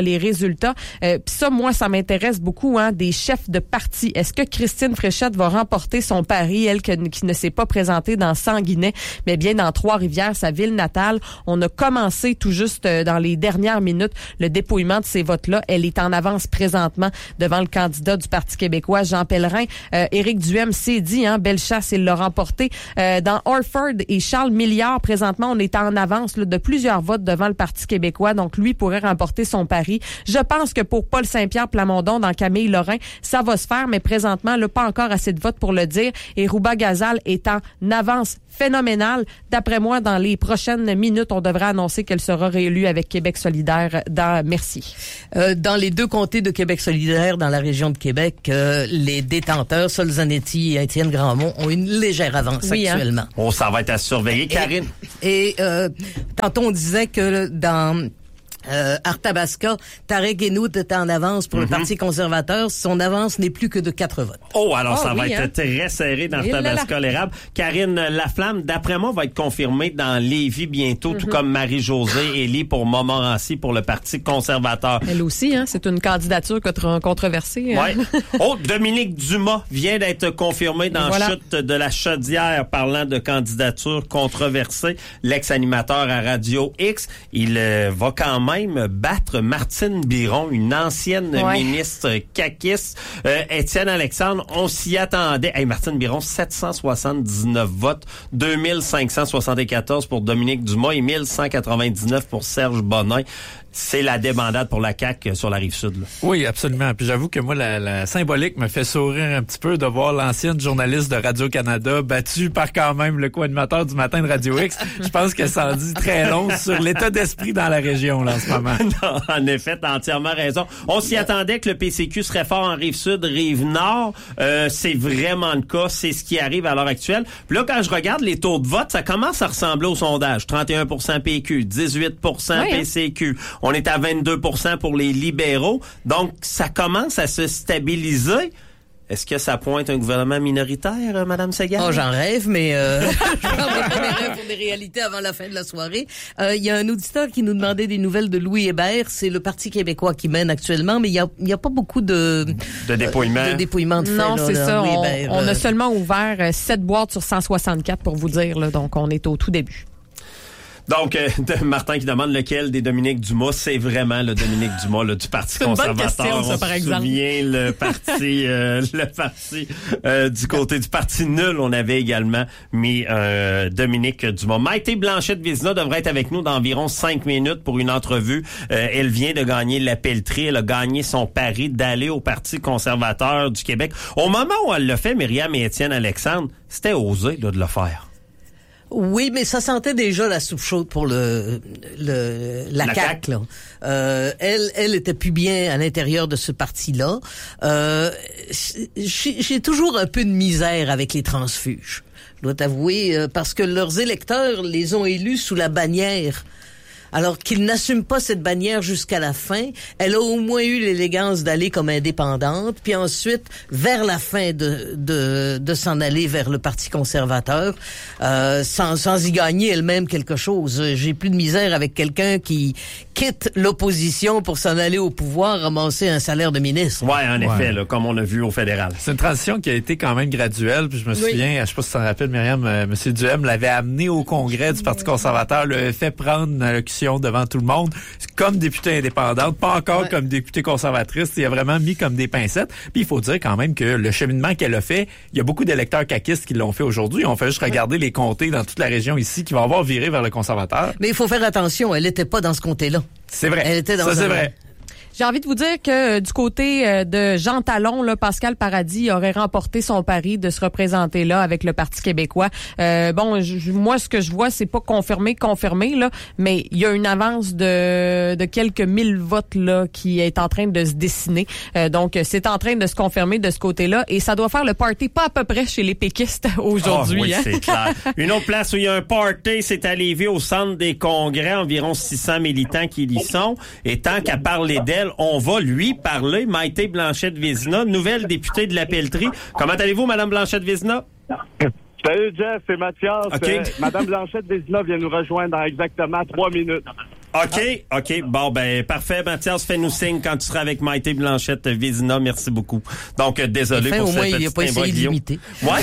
les résultats. Puis ça, moi, ça m'intéresse beaucoup, des chefs de parti. Est-ce que Christine Fréchette va remporter son pari, elle qui ne s'est pas présentée dans Sanguinet, mais bien dans Trois-Rivières, sa ville natale? On a commencé tout juste dans les dernières minutes le dépouillement de ces votes-là. Elle est en avance présentement devant le candidat du Parti québécois, Jean Pellerin. Éric Duhem s'est dit, Bellechasse, il l'a remporté. Dans Orford et Charles Milliard, présentement, on est en avance de plusieurs votes devant le Parti québécois, donc lui pourrait remporter son pari. Je pense que pour Paul Saint-Pierre Plamondon, dans Camille Lorrain, ça va se faire, mais présentement, pas encore assez de votes pour le dire. Et Rouba Gazal est en avance phénoménale. D'après moi, dans les prochaines minutes, on devrait annoncer qu'elle sera réélue avec Québec solidaire dans Mercier. Dans les deux comtés de Québec solidaire, dans la région de Québec, les détenteurs, Sol Zanetti et Étienne Grandmont, ont une légère avance actuellement. Oh, ça va être à surveiller. Karine? Et tantôt, on disait que dans Arthabasca, Tarek Henout était en avance pour le Parti conservateur. Son avance n'est plus que de 4 votes. Oh, alors ça va être très serré dans Arthabasca-l'Érable. Karine Laflamme, d'après moi, va être confirmée dans Lévis bientôt, tout comme Marie-Josée Elie pour Montmorency pour le Parti conservateur. Elle aussi, c'est une candidature controversée. Oui. Oh, Dominique Dumas vient d'être confirmé dans Chute de la Chaudière, parlant de candidature controversée. L'ex-animateur à Radio X, il va quand même battre Martine Biron, une ancienne ministre caquiste. Étienne Alexandre, on s'y attendait. Hey, Martine Biron, 779 votes, 2574 pour Dominique Dumas et 1199 pour Serge Bonin. C'est la débandade pour la CAQ sur la Rive-Sud. Là. Oui, absolument. Puis j'avoue que moi, la symbolique me fait sourire un petit peu de voir l'ancienne journaliste de Radio-Canada battue par quand même le co-animateur du matin de Radio X. Je pense que ça en dit très long sur l'état d'esprit dans la région là, en ce moment. Non, en effet, t'as entièrement raison. On s'y attendait que le PCQ serait fort en Rive-Sud, Rive-Nord. C'est vraiment le cas. C'est ce qui arrive à l'heure actuelle. Puis là, quand je regarde les taux de vote, ça commence à ressembler au sondage. 31% PQ, 18% PCQ. On est à 22% pour les libéraux. Donc, ça commence à se stabiliser. Est-ce que ça pointe un gouvernement minoritaire, Mme Segal? Oh, j'en rêve, mais je ne prendrai pas des rêves pour des réalités avant la fin de la soirée. Il y a un auditeur qui nous demandait des nouvelles de Louis Hébert. C'est le Parti québécois qui mène actuellement, mais il y a pas beaucoup de dépouillement. De dépouillement de fait. Non, c'est ça. Louis Hébert, on a seulement ouvert 7 boîtes sur 164 pour vous dire. Là, donc, on est au tout début. Donc, Martin qui demande lequel des Dominique Dumas, c'est vraiment le Dominique Dumas du Parti conservateur. C'est une bonne question, ça, par exemple. On se souvient le parti du côté du Parti nul, on avait également mis Dominique Dumas. Maïté Blanchette-Vézina devrait être avec nous dans environ 5 minutes pour une entrevue. Elle vient de gagner la pelleterie. Elle a gagné son pari d'aller au Parti conservateur du Québec. Au moment où elle l'a fait, Myriam et Étienne Alexandre, c'était osé de le faire. Oui, mais ça sentait déjà la soupe chaude pour la CAQ. Là. Elle était plus bien à l'intérieur de ce parti-là. J'ai toujours un peu de misère avec les transfuges, je dois t'avouer, parce que leurs électeurs les ont élus sous la bannière. Alors qu'ils n'assument pas cette bannière jusqu'à la fin, elle a au moins eu l'élégance d'aller comme indépendante, puis ensuite, vers la fin de s'en aller vers le Parti conservateur, sans y gagner elle-même quelque chose. J'ai plus de misère avec quelqu'un qui quitte l'opposition pour s'en aller au pouvoir, ramasser un salaire de ministre. Ouais, en effet, là, comme on a vu au fédéral. C'est une transition qui a été quand même graduelle, puis je me souviens, je sais pas si tu t'en rappelles, Myriam, M. Duhem l'avait amené au congrès du Parti conservateur, le fait prendre une allocution devant tout le monde, comme députée indépendante, pas encore comme députée conservatrice. Il a vraiment mis comme des pincettes. Puis il faut dire quand même que le cheminement qu'elle a fait, il y a beaucoup d'électeurs caquistes qui l'ont fait aujourd'hui. On fait juste regarder les comtés dans toute la région ici qui vont avoir viré vers le conservateur. Mais il faut faire attention, elle n'était pas dans ce comté-là. C'est vrai. Elle était dans ça, c'est vrai. J'ai envie de vous dire que du côté de Jean Talon, là, Pascal Paradis aurait remporté son pari de se représenter là avec le Parti québécois. Moi, ce que je vois, c'est pas confirmé, là, mais il y a une avance de quelques 1000 votes là qui est en train de se dessiner. Donc, c'est en train de se confirmer de ce côté-là et ça doit faire le party pas à peu près chez les péquistes aujourd'hui. Oui, c'est clair. Une autre place où il y a un party, c'est à Lévis, au centre des congrès, environ 600 militants qui y sont. Et tant qu'à parler d'elle, on va lui parler. Maïté Blanchette-Vézina, nouvelle députée de la pelleterie. Comment allez-vous, Mme Blanchette-Vézina? Salut, Jeff, c'est Mathias. Okay. Mme Blanchette-Vézina vient nous rejoindre dans exactement 3 minutes. OK. Bon, ben, parfait. Mathias, fais-nous signe quand tu seras avec Maïté Blanchette-Vézina. Merci beaucoup. Donc, désolé pour au moins, ce il n'a pas essayé de limiter. Ouais,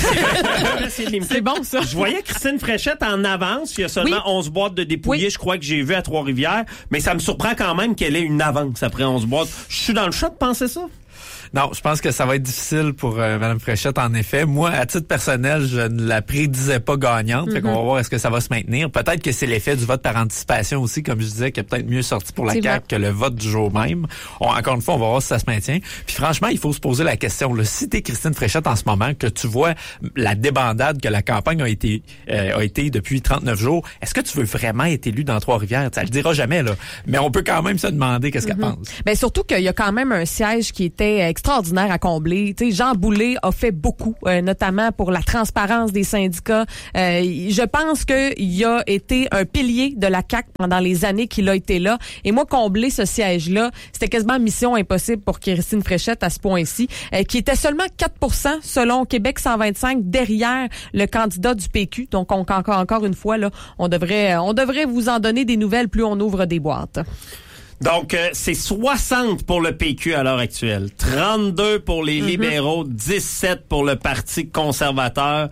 c'est bon, ça. Je voyais Christine Fréchette en avance. Il y a seulement 11 boîtes de dépouillés, je crois que j'ai vu à Trois-Rivières. Mais ça me surprend quand même qu'elle ait une avance après 11 boîtes. Je suis dans le chat de penser ça. Non, je pense que ça va être difficile pour Mme Fréchette, en effet. Moi, à titre personnel, je ne la prédisais pas gagnante. Fait qu'on va voir est-ce que ça va se maintenir. Peut-être que c'est l'effet du vote par anticipation aussi, comme je disais, qui est peut-être mieux sorti pour la CAQ que le vote du jour même. Encore une fois, on va voir si ça se maintient. Puis franchement, il faut se poser la question. Là, si t'es Christine Fréchette en ce moment, que tu vois la débandade que la campagne a été depuis 39 jours, est-ce que tu veux vraiment être élu dans Trois-Rivières? Ça le dira jamais, là. Mais on peut quand même se demander qu'est-ce qu'elle pense. Ben, surtout qu'il y a quand même un siège qui était extraordinaire à combler. Tu sais, Jean Boulet a fait beaucoup, notamment pour la transparence des syndicats. Je pense qu'il a été un pilier de la CAQ pendant les années qu'il a été là. Et moi, combler ce siège-là, c'était quasiment mission impossible pour Christine Fréchette à ce point-ci, qui était seulement 4% selon Québec 125 derrière le candidat du PQ. Donc, encore une fois, là, on devrait vous en donner des nouvelles plus on ouvre des boîtes. Donc, c'est 60 pour le PQ à l'heure actuelle, 32 pour les libéraux, 17 pour le Parti conservateur,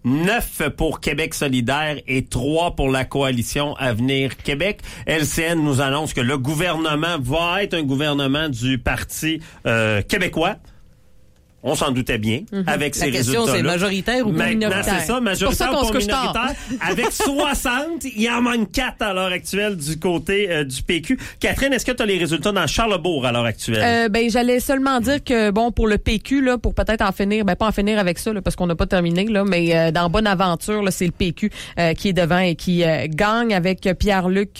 9 pour Québec solidaire et 3 pour la coalition Avenir Québec. LCN nous annonce que le gouvernement va être un gouvernement du Parti québécois. On s'en doutait bien avec ces résultats-là. La question, c'est majoritaire ou minoritaire? C'est ça, majoritaire ou pas minoritaire. Avec 60, il en manque 4 à l'heure actuelle du côté du PQ. Catherine, est-ce que tu as les résultats dans Charlesbourg à l'heure actuelle? J'allais seulement dire que, bon, pour le PQ, là, pour peut-être en finir, pas en finir avec ça, là, parce qu'on n'a pas terminé, là, mais dans Bonaventure, là, c'est le PQ qui est devant et qui gagne avec Pierre-Luc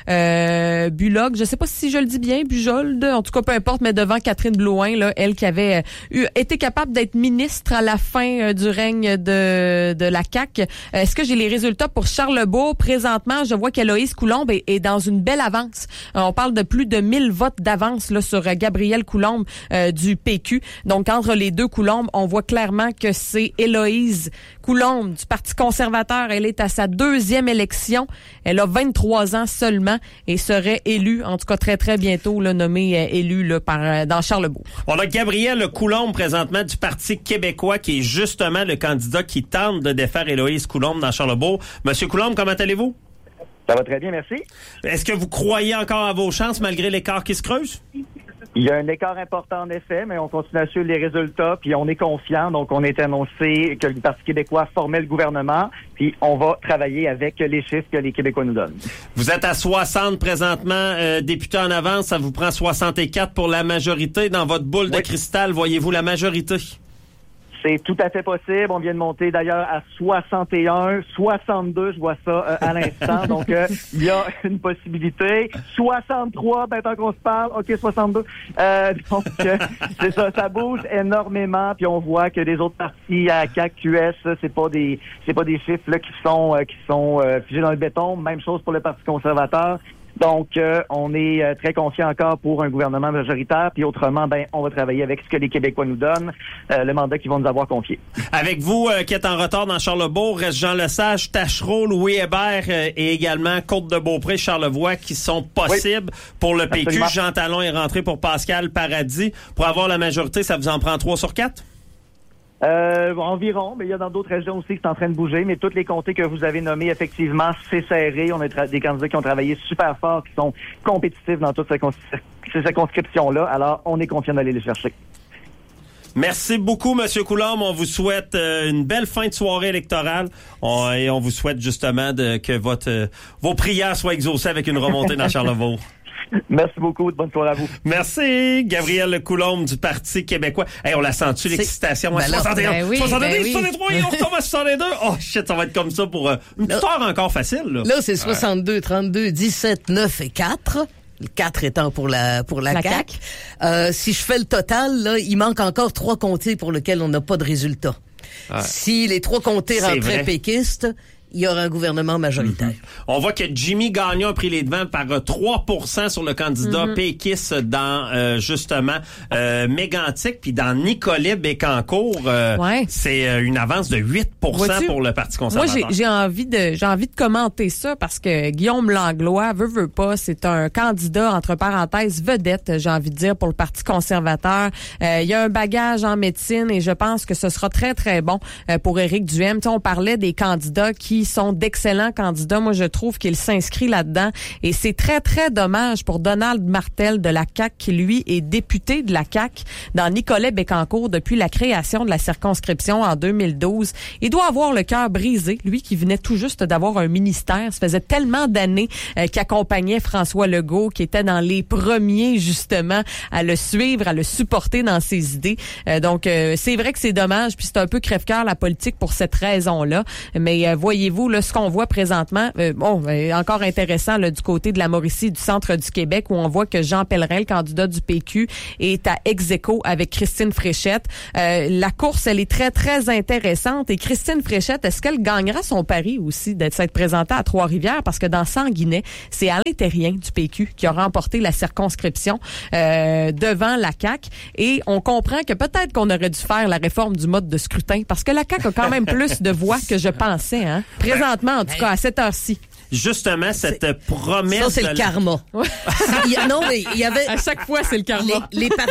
Bullock. Je sais pas si je le dis bien, Bujold, en tout cas, peu importe, mais devant Catherine Blouin, là, elle qui avait été capable d'être ministre à la fin du règne de la CAQ. Est-ce que j'ai les résultats pour Charlesbourg? Présentement, je vois qu'Éloïse Coulombe est dans une belle avance. On parle de plus de 1000 votes d'avance là sur Gabrielle Coulombe du PQ. Donc, entre les deux Coulombe, on voit clairement que c'est Éloïse Coulombe du Parti conservateur. Elle est à sa 2e élection. Elle a 23 ans seulement et serait élue, en tout cas très, très bientôt, là, nommée élue là, dans Charlesbourg. On a Gabrielle Coulombe présentement du Parti québécois qui est justement le candidat qui tente de défaire Éloïse Coulombe dans Charlesbourg. Monsieur Coulombe, comment allez-vous? Ça va très bien, merci. Est-ce que vous croyez encore à vos chances malgré l'écart qui se creuse? Il y a un écart important en effet, mais on continue à suivre les résultats, puis on est confiant. Donc, on est annoncé que le Parti québécois formait le gouvernement, puis on va travailler avec les chiffres que les Québécois nous donnent. Vous êtes à 60 présentement, députés en avance. Ça vous prend 64 pour la majorité. Dans votre boule de cristal, voyez-vous la majorité? C'est tout à fait possible. On vient de monter d'ailleurs à 61, 62, je vois ça à l'instant. Donc, il y a une possibilité. 63, tant qu'on se parle. OK, 62. Donc, c'est ça bouge énormément. Puis on voit que les autres partis à CAQ, QS, c'est pas des chiffres là, qui sont figés dans le béton. Même chose pour le Parti conservateur. Donc, on est très confiant encore pour un gouvernement majoritaire. Puis autrement, on va travailler avec ce que les Québécois nous donnent, le mandat qu'ils vont nous avoir confié. Avec vous, qui êtes en retard dans Charlesbourg, reste Jean Lesage, Tachereau, Louis Hébert et également Côte-de-Beaupré, Charlevoix, qui sont possibles pour le PQ. Absolument. Jean Talon est rentré pour Pascal Paradis. Pour avoir la majorité, ça vous en prend 3 sur 4? Environ, mais il y a dans d'autres régions aussi qui sont en train de bouger, mais toutes les comtés que vous avez nommés, effectivement, c'est serré. On a des candidats qui ont travaillé super fort, qui sont compétitifs dans toutes ces circonscriptions-là. Alors, on est confiant d'aller les chercher. Merci beaucoup, Monsieur Coulombe. On vous souhaite une belle fin de soirée électorale et on vous souhaite justement que vos prières soient exaucées avec une remontée dans Charlevoix. Merci beaucoup. Bonne soirée à vous. Merci. Gabrielle Coulombe du Parti québécois. Hey, on la sent-tu, l'excitation? 61, 62, 63 et on retombe à 62. Oh shit, ça va être comme ça pour une petite heure encore facile. Là, c'est 62, 32, 17, 9 et 4. Le 4 étant pour la CAQ. Si je fais le total, là, il manque encore 3 comtés pour lesquels on n'a pas de résultat. Si les 3 comtés rentraient péquistes, il y aura un gouvernement majoritaire. On voit que Jimmy Gagnon a pris les devants par 3% sur le candidat péquiste dans, justement, Mégantic, puis dans Nicolet Bécancourt, c'est une avance de 8% pour le Parti conservateur. Moi, j'ai envie de commenter ça parce que Guillaume Langlois, veut pas, c'est un candidat, entre parenthèses, vedette, j'ai envie de dire, pour le Parti conservateur. Il y a un bagage en médecine et je pense que ce sera très, très bon pour Éric Duhaime. Tu sais, on parlait des candidats qui sont d'excellents candidats. Moi, je trouve qu'il s'inscrit là-dedans et c'est très, très dommage pour Donald Martel de la CAQ qui, lui, est député de la CAQ dans Nicolet Bécancourt depuis la création de la circonscription en 2012. Il doit avoir le cœur brisé, lui qui venait tout juste d'avoir un ministère. Ça faisait tellement d'années qu'il accompagnait François Legault, qui était dans les premiers, justement, à le suivre, à le supporter dans ses idées. Donc, c'est vrai que c'est dommage, puis c'est un peu crève-cœur la politique pour cette raison-là. Mais voyez-vous, là, ce qu'on voit présentement, encore intéressant là, du côté de la Mauricie, du centre du Québec, où on voit que Jean Pellerin, le candidat du PQ, est à ex-aequo avec Christine Fréchette. La course, elle est très, très intéressante. Et Christine Fréchette, est-ce qu'elle gagnera son pari aussi d'être présentée à Trois-Rivières? Parce que dans Sanguinet, c'est Alain Terrien du PQ qui a remporté la circonscription devant la CAQ. Et on comprend que peut-être qu'on aurait dû faire la réforme du mode de scrutin parce que la CAQ a quand même plus de voix que je pensais. Hein? Présentement, en tout cas, à cette heure-ci. Justement, cette promesse... Ça, c'est le karma. Non, mais il y avait... À chaque fois, c'est le karma.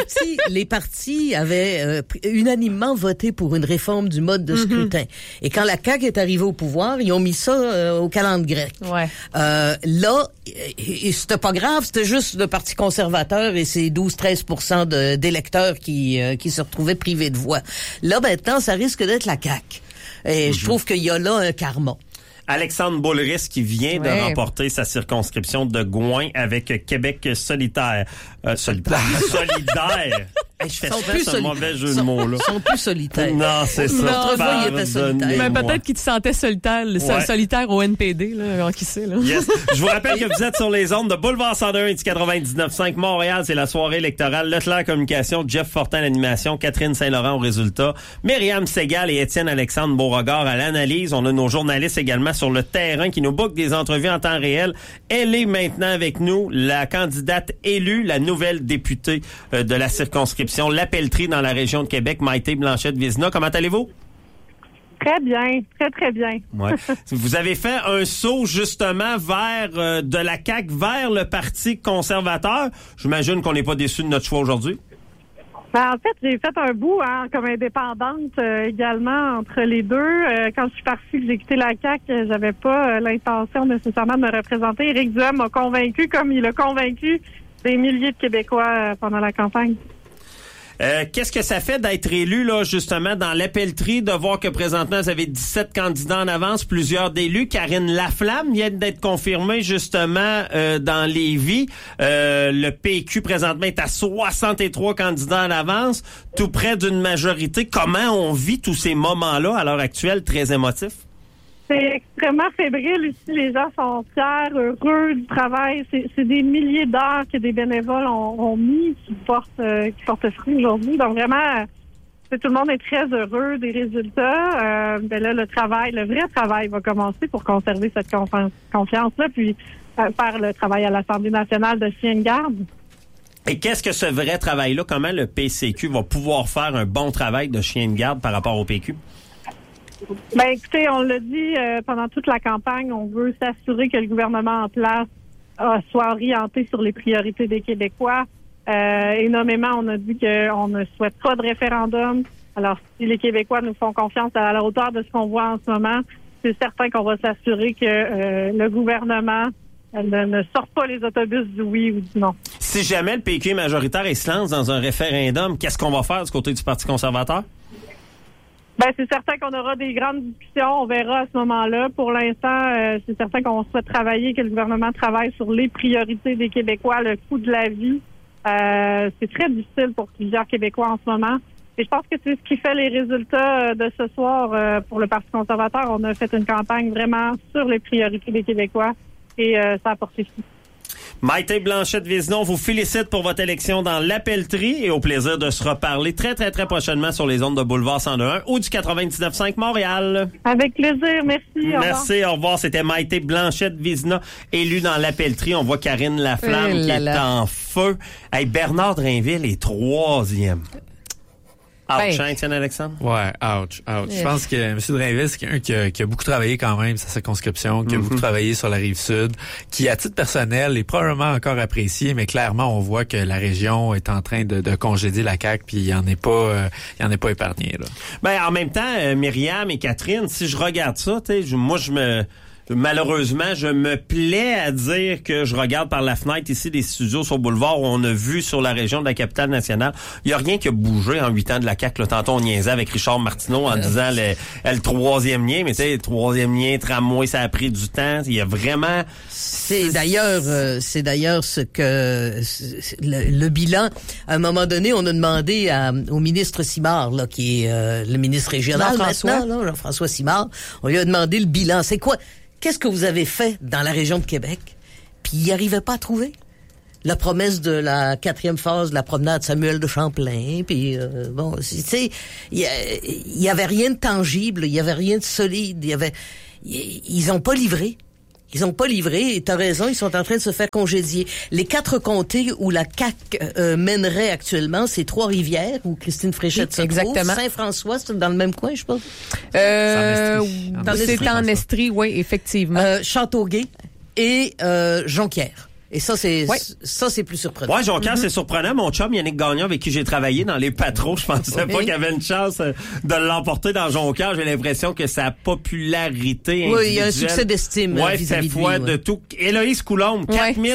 Les partis avaient unanimement voté pour une réforme du mode de scrutin. Et quand la CAQ est arrivée au pouvoir, ils ont mis ça au calendrier grec. Ouais. Là, et c'était pas grave, c'était juste le Parti conservateur et ses 12-13% d'électeurs qui se retrouvaient privés de voix. Là, maintenant, ça risque d'être la CAQ. Et je trouve qu'il y a là un karma. Alexandre Boulris qui vient de remporter sa circonscription de Gouin avec Québec solidaire. Solidaire. Je fais un mauvais jeu de mots, là. Ils sont plus solitaires. Non, c'est ça. Autrefois, ils étaient solitaires. Mais peut-être qu'ils te sentaient solitaire au NPD, là. Qui sait, là. Yes. Je vous rappelle que vous êtes sur les ondes de Boulevard 101 et du 99.5 Montréal. C'est la soirée électorale. Leclerc Communication, Jeff Fortin à l'animation, Catherine Saint-Laurent au résultat, Myriam Segal et Étienne-Alexandre Beauregard à l'analyse. On a nos journalistes également sur le terrain qui nous bookent des entrevues en temps réel. Elle est maintenant avec nous, la candidate élue, la nouvelle députée de la circonscription La Pelletrie dans la région de Québec, Maïté Blanchette-Vizina. Comment allez-vous? Très bien, très, très bien. Ouais. Vous avez fait un saut justement vers de la CAQ vers le Parti conservateur. J'imagine qu'on n'est pas déçu de notre choix aujourd'hui. Ben, en fait, j'ai fait un bout comme indépendante également entre les deux. Quand je suis partie, que j'ai quitté la CAQ, j'avais pas l'intention nécessairement de me représenter. Éric Duhaime m'a convaincu, comme il a convaincu des milliers de Québécois pendant la campagne. Qu'est-ce que ça fait d'être élu, là, justement, dans La Pelletrie, de voir que présentement, vous avez 17 candidats en avance, plusieurs d'élus. Karine Laflamme vient d'être confirmée, justement, dans Lévis. Le PQ, présentement, est à 63 candidats en avance, tout près d'une majorité. Comment on vit tous ces moments-là, à l'heure actuelle, très émotifs? C'est extrêmement fébrile ici. Les gens sont fiers, heureux du travail. C'est des milliers d'heures que des bénévoles ont mis qui portent fruit aujourd'hui. Donc vraiment, tout le monde est très heureux des résultats. Ben là, le vrai travail va commencer pour conserver cette confiance-là, puis faire le travail à l'Assemblée nationale de chien de garde. Et qu'est-ce que ce vrai travail-là? Comment le PCQ va pouvoir faire un bon travail de chien de garde par rapport au PQ? Ben écoutez, on l'a dit pendant toute la campagne, on veut s'assurer que le gouvernement en place soit orienté sur les priorités des Québécois. Et nommément, on a dit qu'on ne souhaite pas de référendum. Alors, si les Québécois nous font confiance à la hauteur de ce qu'on voit en ce moment, c'est certain qu'on va s'assurer que le gouvernement ne sort pas les autobus du oui ou du non. Si jamais le PQ est majoritaire et se lance dans un référendum, qu'est-ce qu'on va faire du côté du Parti conservateur? Ben, c'est certain qu'on aura des grandes discussions. On verra à ce moment-là. Pour l'instant, c'est certain qu'on souhaite travailler, que le gouvernement travaille sur les priorités des Québécois, le coût de la vie. C'est très difficile pour plusieurs Québécois en ce moment. Et je pense que c'est ce qui fait les résultats de ce soir pour le Parti conservateur. On a fait une campagne vraiment sur les priorités des Quécois et ça a porté fruit. Maïté Blanchette-Vézina, on vous félicite pour votre élection dans l'Appellerie et au plaisir de se reparler très, très, très prochainement sur les ondes de Boulevard 102.1 ou du 99.5 Montréal. Avec plaisir, merci. Merci, au revoir. C'était Maïté Blanchette-Vézina, élue dans l'Appellerie. On voit Karine Laflamme qui est en feu. Hey, Bernard Drainville est 3e. Ouch, hein, Étienne Alexandre? Ouais, ouch. Je pense que M. Drainville, c'est quelqu'un qui a beaucoup travaillé quand même sa circonscription, qui a beaucoup travaillé sur la Rive-Sud, qui, à titre personnel, est probablement encore apprécié, mais clairement, on voit que la région est en train de congédier la CAQ, puis il y en est pas épargné, là. Ben, en même temps, Myriam et Catherine, si je regarde ça, malheureusement, je me plais à dire que je regarde par la fenêtre ici des studios sur Boulevard où on a vu sur la région de la Capitale-Nationale. Il n'y a rien qui a bougé en 8 ans de la CAQ. Là, tantôt, on niaisait avec Richard Martineau en disant le troisième lien. Mais tu sais, le troisième lien, tramway, ça a pris du temps. Il y a vraiment... C'est d'ailleurs ce que le bilan. À un moment donné, on a demandé au ministre Simard, là, qui est le ministre régional maintenant, Jean-François Simard. On lui a demandé le bilan. C'est quoi? Qu'est-ce que vous avez fait dans la région de Québec? Puis il n'y arrivait pas à trouver. La promesse de la 4e phase de la promenade Samuel de Champlain, puis bon, tu sais, il y avait rien de tangible, il y avait rien de solide, ils ont pas livré. Ils ont pas livré, et t'as raison, ils sont en train de se faire congédier. Les 4 comtés où la CAQ mènerait actuellement, c'est Trois-Rivières, où Christine Fréchette se trouve. Saint-François, c'est dans le même coin, je pense. C'est en Estrie, oui, effectivement. Châteauguay et Jonquière. Et ça, c'est plus surprenant. Ouais, Jonquière, c'est surprenant. Mon chum, Yannick Gagnon, avec qui j'ai travaillé dans les Patros, je pensais pas qu'il y avait une chance de l'emporter dans Jonquière. J'ai l'impression que sa popularité individuelle... Oui, il y a un succès d'estime vis-à-vis fait foi de tout. Héloïse Coulombe,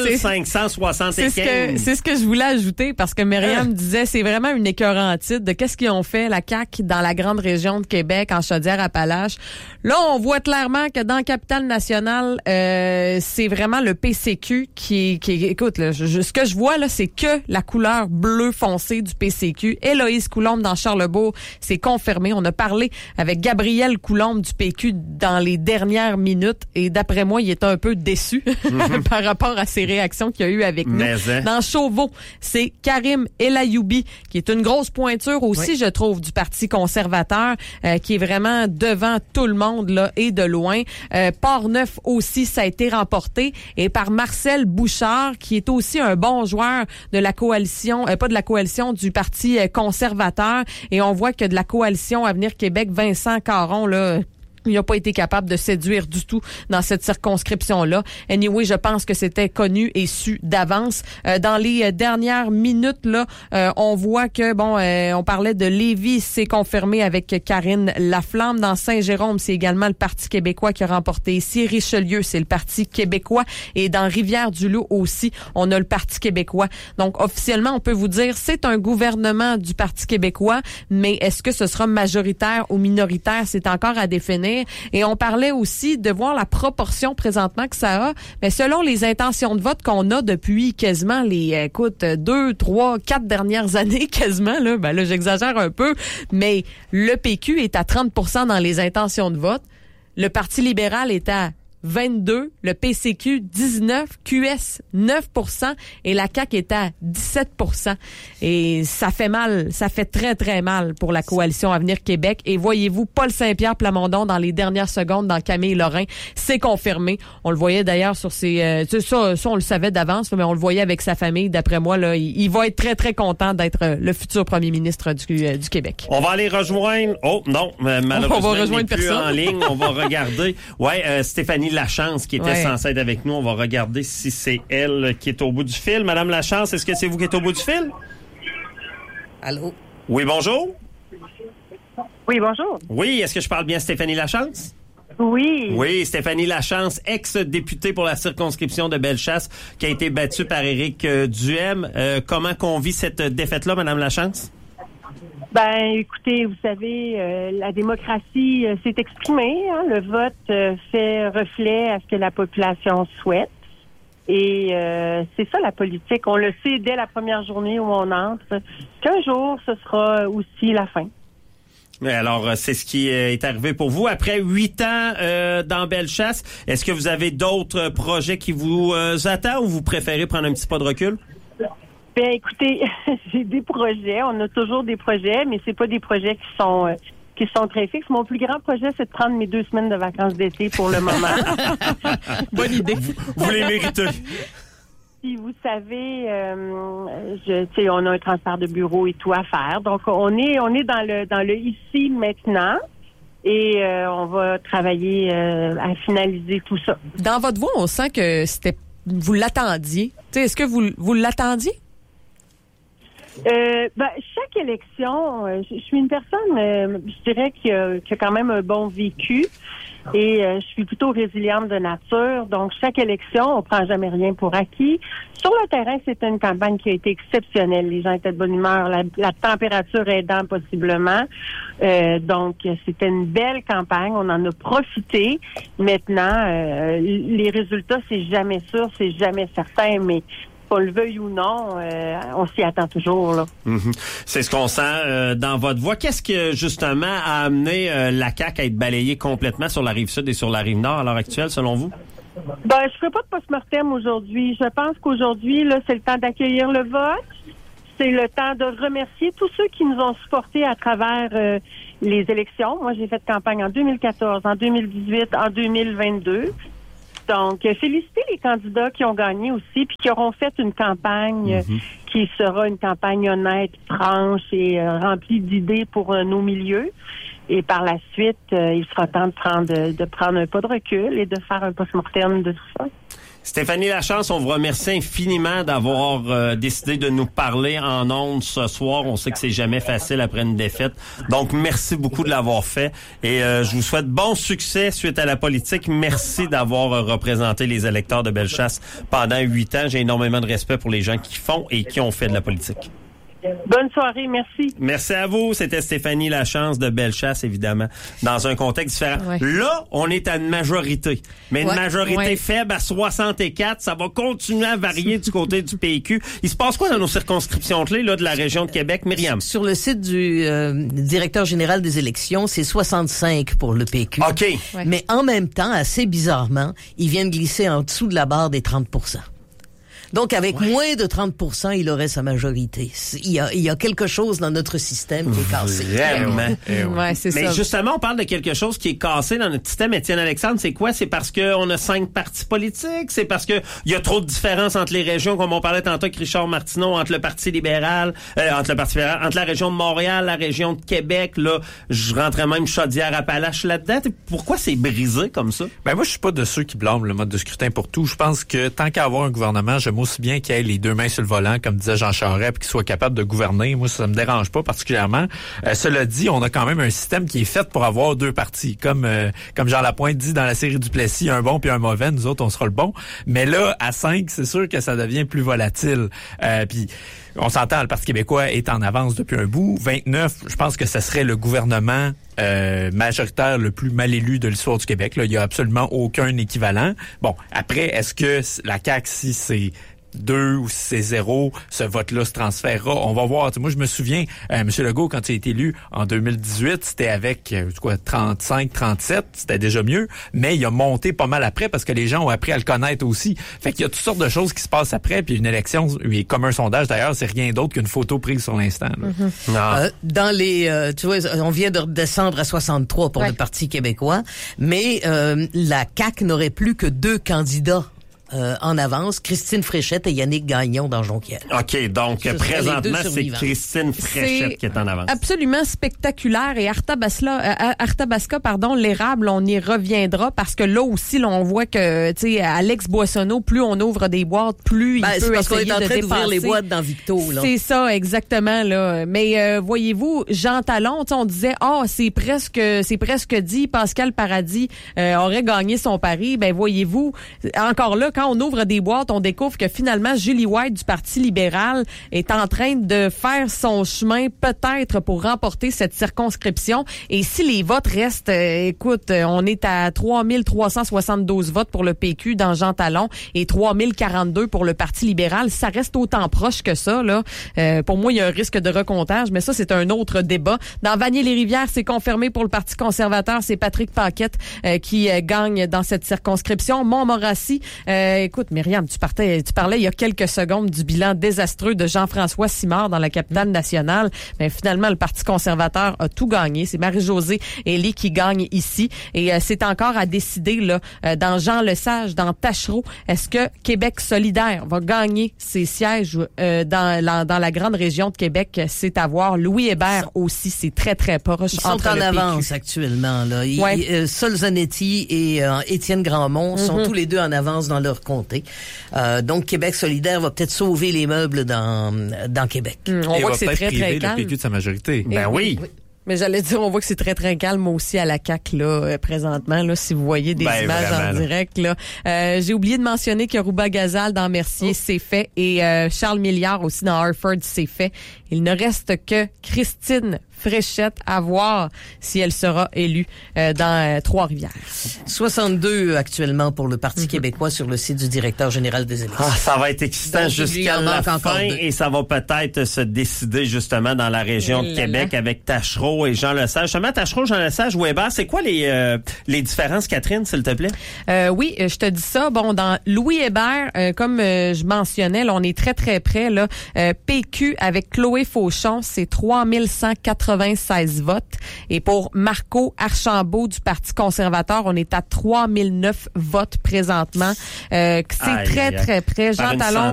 4575. C'est ce que je voulais ajouter, parce que Myriam disait, c'est vraiment une écœurantite de qu'est-ce qu'ils ont fait, la CAQ, dans la grande région de Québec, en Chaudière-Appalaches. Là, on voit clairement que dans la Capitale-Nationale, c'est vraiment le PCQ qui écoute, là, ce que je vois, là, c'est que la couleur bleu foncé du PCQ. Héloïse Coulombe dans Charlebourg, c'est confirmé. On a parlé avec Gabriel Coulombe du PQ dans les dernières minutes et d'après moi, il est un peu déçu par rapport à ses réactions qu'il y a eu avec nous. Dans Chauveau, c'est Karim Elayoubi qui est une grosse pointure aussi, je trouve, du Parti conservateur, qui est vraiment devant tout le monde là et de loin. Port-Neuf aussi, ça a été remporté et par Marcel Bouchard, qui est aussi un bon joueur de la coalition, pas de la coalition, du Parti conservateur. Et on voit que de la coalition Avenir Québec, Vincent Caron, là... Il n'a pas été capable de séduire du tout dans cette circonscription-là. Anyway, je pense que c'était connu et su d'avance. Dans les dernières minutes, là, on voit que, on parlait de Lévis, c'est confirmé avec Karine Laflamme. Dans Saint-Jérôme, c'est également le Parti québécois qui a remporté ici. Richelieu, c'est le Parti québécois. Et dans Rivière-du-Loup aussi, on a le Parti québécois. Donc, officiellement, on peut vous dire, c'est un gouvernement du Parti québécois, mais est-ce que ce sera majoritaire ou minoritaire? C'est encore à définir. Et on parlait aussi de voir la proportion présentement que ça a. Mais selon les intentions de vote qu'on a depuis quasiment les, 2, 3, 4 dernières années quasiment, là, j'exagère un peu, mais le PQ est à 30% dans les intentions de vote. Le Parti libéral est à 22, le PCQ 19, QS 9% et la CAQ est à 17%. Et ça fait mal, ça fait très très mal pour la coalition Avenir Québec. Et voyez-vous, Paul Saint-Pierre Plamondon dans les dernières secondes dans Camille Lorrain, c'est confirmé. On le voyait d'ailleurs sur ses, ça on le savait d'avance, mais on le voyait avec sa famille. D'après moi, là, il va être très très content d'être le futur premier ministre du Québec. On va aller rejoindre. Oh non, malheureusement, on va rejoindre plus en ligne. On va regarder. Ouais, Stéphanie Lachance qui était censée être avec nous. On va regarder si c'est elle qui est au bout du fil. Madame Lachance, est-ce que c'est vous qui êtes au bout du fil? Allô? Oui, bonjour. Oui, bonjour. Oui, est-ce que je parle bien Stéphanie Lachance? Oui. Oui, Stéphanie Lachance, ex-députée pour la circonscription de Bellechasse, qui a été battue par Éric Duhem. Comment qu'on vit cette défaite-là, Madame Lachance? Ben, écoutez, vous savez, la démocratie s'est exprimée. Hein, le vote fait reflet à ce que la population souhaite. Et c'est ça la politique. On le sait dès la première journée où on entre, qu'un jour, ce sera aussi la fin. Alors, c'est ce qui est arrivé pour vous. Après 8 ans dans Bellechasse, est-ce que vous avez d'autres projets qui vous attendent ou vous préférez prendre un petit pas de recul? Bien, écoutez, j'ai des projets. On a toujours des projets, mais c'est pas des projets qui sont très fixes. Mon plus grand projet, c'est de prendre mes 2 semaines de vacances d'été pour le moment. Bonne idée. Vous les méritez. Si vous savez, on a un transfert de bureau et tout à faire. Donc, on est dans le ici maintenant. Et on va travailler à finaliser tout ça. Dans votre voix, on sent que vous l'attendiez. T'sais, est-ce que vous l'attendiez? Chaque élection, je suis une personne, je dirais, qui a quand même un bon vécu. Et je suis plutôt résiliente de nature. Donc, chaque élection, on prend jamais rien pour acquis. Sur le terrain, c'était une campagne qui a été exceptionnelle. Les gens étaient de bonne humeur, la température aidant possiblement. Donc, c'était une belle campagne. On en a profité. Maintenant, les résultats, c'est jamais sûr, c'est jamais certain, mais qu'on le veuille ou non, on s'y attend toujours, là. Mm-hmm. C'est ce qu'on sent dans votre voix. Qu'est-ce que, justement, a amené la CAQ à être balayée complètement sur la Rive-Sud et sur la Rive-Nord à l'heure actuelle, selon vous? Je ferai pas de post-mortem aujourd'hui. Je pense qu'aujourd'hui, là, c'est le temps d'accueillir le vote. C'est le temps de remercier tous ceux qui nous ont supportés à travers les élections. Moi, j'ai fait campagne en 2014, en 2018, en 2022. Donc, féliciter les candidats qui ont gagné aussi, puis qui auront fait une campagne qui sera une campagne honnête, franche et remplie d'idées pour nos milieux. Et par la suite, il sera temps de prendre un pas de recul et de faire un post-mortem de tout ça. Stéphanie Lachance, on vous remercie infiniment d'avoir décidé de nous parler en ondes ce soir. On sait que c'est jamais facile après une défaite. Donc, merci beaucoup de l'avoir fait. Et je vous souhaite bon succès suite à la politique. Merci d'avoir représenté les électeurs de Bellechasse pendant 8 ans. J'ai énormément de respect pour les gens qui font et qui ont fait de la politique. Bonne soirée, merci. Merci à vous. C'était Stéphanie Lachance de Bellechasse, évidemment, dans un contexte différent. Ouais. Là, on est à une majorité. Mais une majorité faible à 64, ça va continuer à varier du côté du PQ. Il se passe quoi dans nos circonscriptions clés là, de la région de Québec, Myriam? Sur le site du directeur général des élections, c'est 65 pour le PQ. OK. Ouais. Mais en même temps, assez bizarrement, ils viennent glisser en dessous de la barre des 30%. Donc, avec moins de 30%, il aurait sa majorité. Il y a quelque chose dans notre système qui est cassé. Vraiment. Ouais, c'est mais ça. justement, on parle de quelque chose qui est cassé dans notre système. Étienne Alexandre, c'est quoi? C'est parce qu'on a 5 partis politiques? C'est parce que il y a trop de différences entre les régions, comme on parlait tantôt avec Richard Martineau, entre le Parti libéral, entre la région de Montréal, la région de Québec, là, je rentrais même Chaudière-Appalaches là-dedans. Pourquoi c'est brisé comme ça? Ben, moi, je suis pas de ceux qui blâment le mode de scrutin pour tout. Je pense que tant qu'à avoir un gouvernement, j'aime aussi bien qu'il ait les 2 mains sur le volant, comme disait Jean Charest, puis qu'il soit capable de gouverner. Moi, ça me dérange pas particulièrement. Cela dit, on a quand même un système qui est fait pour avoir 2 partis. Comme Jean Lapointe dit dans la série Duplessis, un bon puis un mauvais, nous autres, on sera le bon. Mais là, à 5, c'est sûr que ça devient plus volatile. Puis on s'entend, le Parti québécois est en avance depuis un bout. 29, je pense que ce serait le gouvernement majoritaire le plus mal élu de l'histoire du Québec. Là, il y a absolument aucun équivalent. Bon, après, est-ce que la CAQ, si c'est 2 ou si c'est 0, ce vote-là se transférera. On va voir. T'sais, moi, je me souviens, M. Legault, quand il a été élu en 2018, c'était avec 35, 37, c'était déjà mieux, mais il a monté pas mal après parce que les gens ont appris à le connaître aussi. Fait qu'il y a toutes sortes de choses qui se passent après, puis une élection, et comme un sondage d'ailleurs, c'est rien d'autre qu'une photo prise sur l'instant. Dans les, tu vois, on vient de redescendre à 63 pour le Parti québécois, mais la CAQ n'aurait plus que 2 candidats en avance, Christine Fréchette et Yannick Gagnon dans Jonquière. OK, donc présentement, c'est Christine Fréchette qui est en avance. Absolument spectaculaire. Et Arthabasca, l'érable, on y reviendra parce que là aussi, là, on voit que, tu sais, Alex Boissonneau, plus on ouvre des boîtes, plus il peut essayer de dépasser. C'est parce qu'on est en train d'ouvrir les boîtes dans Victo, là. C'est ça, exactement, là. Mais voyez-vous, Jean Talon, on disait, c'est presque dit, Pascal Paradis aurait gagné son pari. Ben voyez-vous, encore là, quand on ouvre des boîtes, on découvre que finalement, Julie White du Parti libéral est en train de faire son chemin peut-être pour remporter cette circonscription. Et si les votes restent, écoute, on est à 3372 votes pour le PQ dans Jean Talon et 3042 pour le Parti libéral. Ça reste autant proche que ça, là. Pour moi, il y a un risque de recomptage, mais ça, c'est un autre débat. Dans Vanier-les-Rivières, c'est confirmé pour le Parti conservateur. C'est Patrick Paquette qui gagne dans cette circonscription. Montmorency, écoute, Myriam, tu parlais il y a quelques secondes du bilan désastreux de Jean-François Simard dans la capitale nationale. Mais finalement, le Parti conservateur a tout gagné. C'est Marie-Josée Elie qui gagne ici. Et c'est encore à décider là dans Jean Lesage, dans Taschereau. Est-ce que Québec solidaire va gagner ses sièges dans la grande région de Québec? C'est à voir. Louis Hébert aussi, c'est très, très proche. Ils sont en avance actuellement. Là. Sol Zanetti et Étienne Grandmont sont tous les deux en avance dans leur comté. Donc, Québec solidaire va peut-être sauver les meubles dans Québec. On voit que c'est très, très calme. Le PQ de sa majorité. Oui. Mais j'allais dire, on voit que c'est très, très calme aussi à la CAQ, là, présentement, là, si vous voyez des images en direct, là. J'ai oublié de mentionner que Rouba Gazal dans Mercier, c'est fait, et Charles Milliard aussi dans Harford, c'est fait. Il ne reste que Christine Fréchette à voir si elle sera élue dans Trois-Rivières. 62 actuellement pour le Parti québécois sur le site du directeur général des élections. Ça va être excitant jusqu'à la fin et ça va peut-être se décider justement dans la région de Québec avec Taschereau et Jean Lesage. Justement, Taschereau, Jean Lesage, Weber, c'est quoi les différences, Catherine, s'il te plaît? Oui, je te dis ça. Bon, dans Louis Hébert, comme je mentionnais, là, on est très, très près. Là, PQ avec Chloé Fauchon, c'est 3196 votes. Et pour Marco Archambault du Parti conservateur, on est à 3009 votes présentement. C'est très, très près. Jean Talon,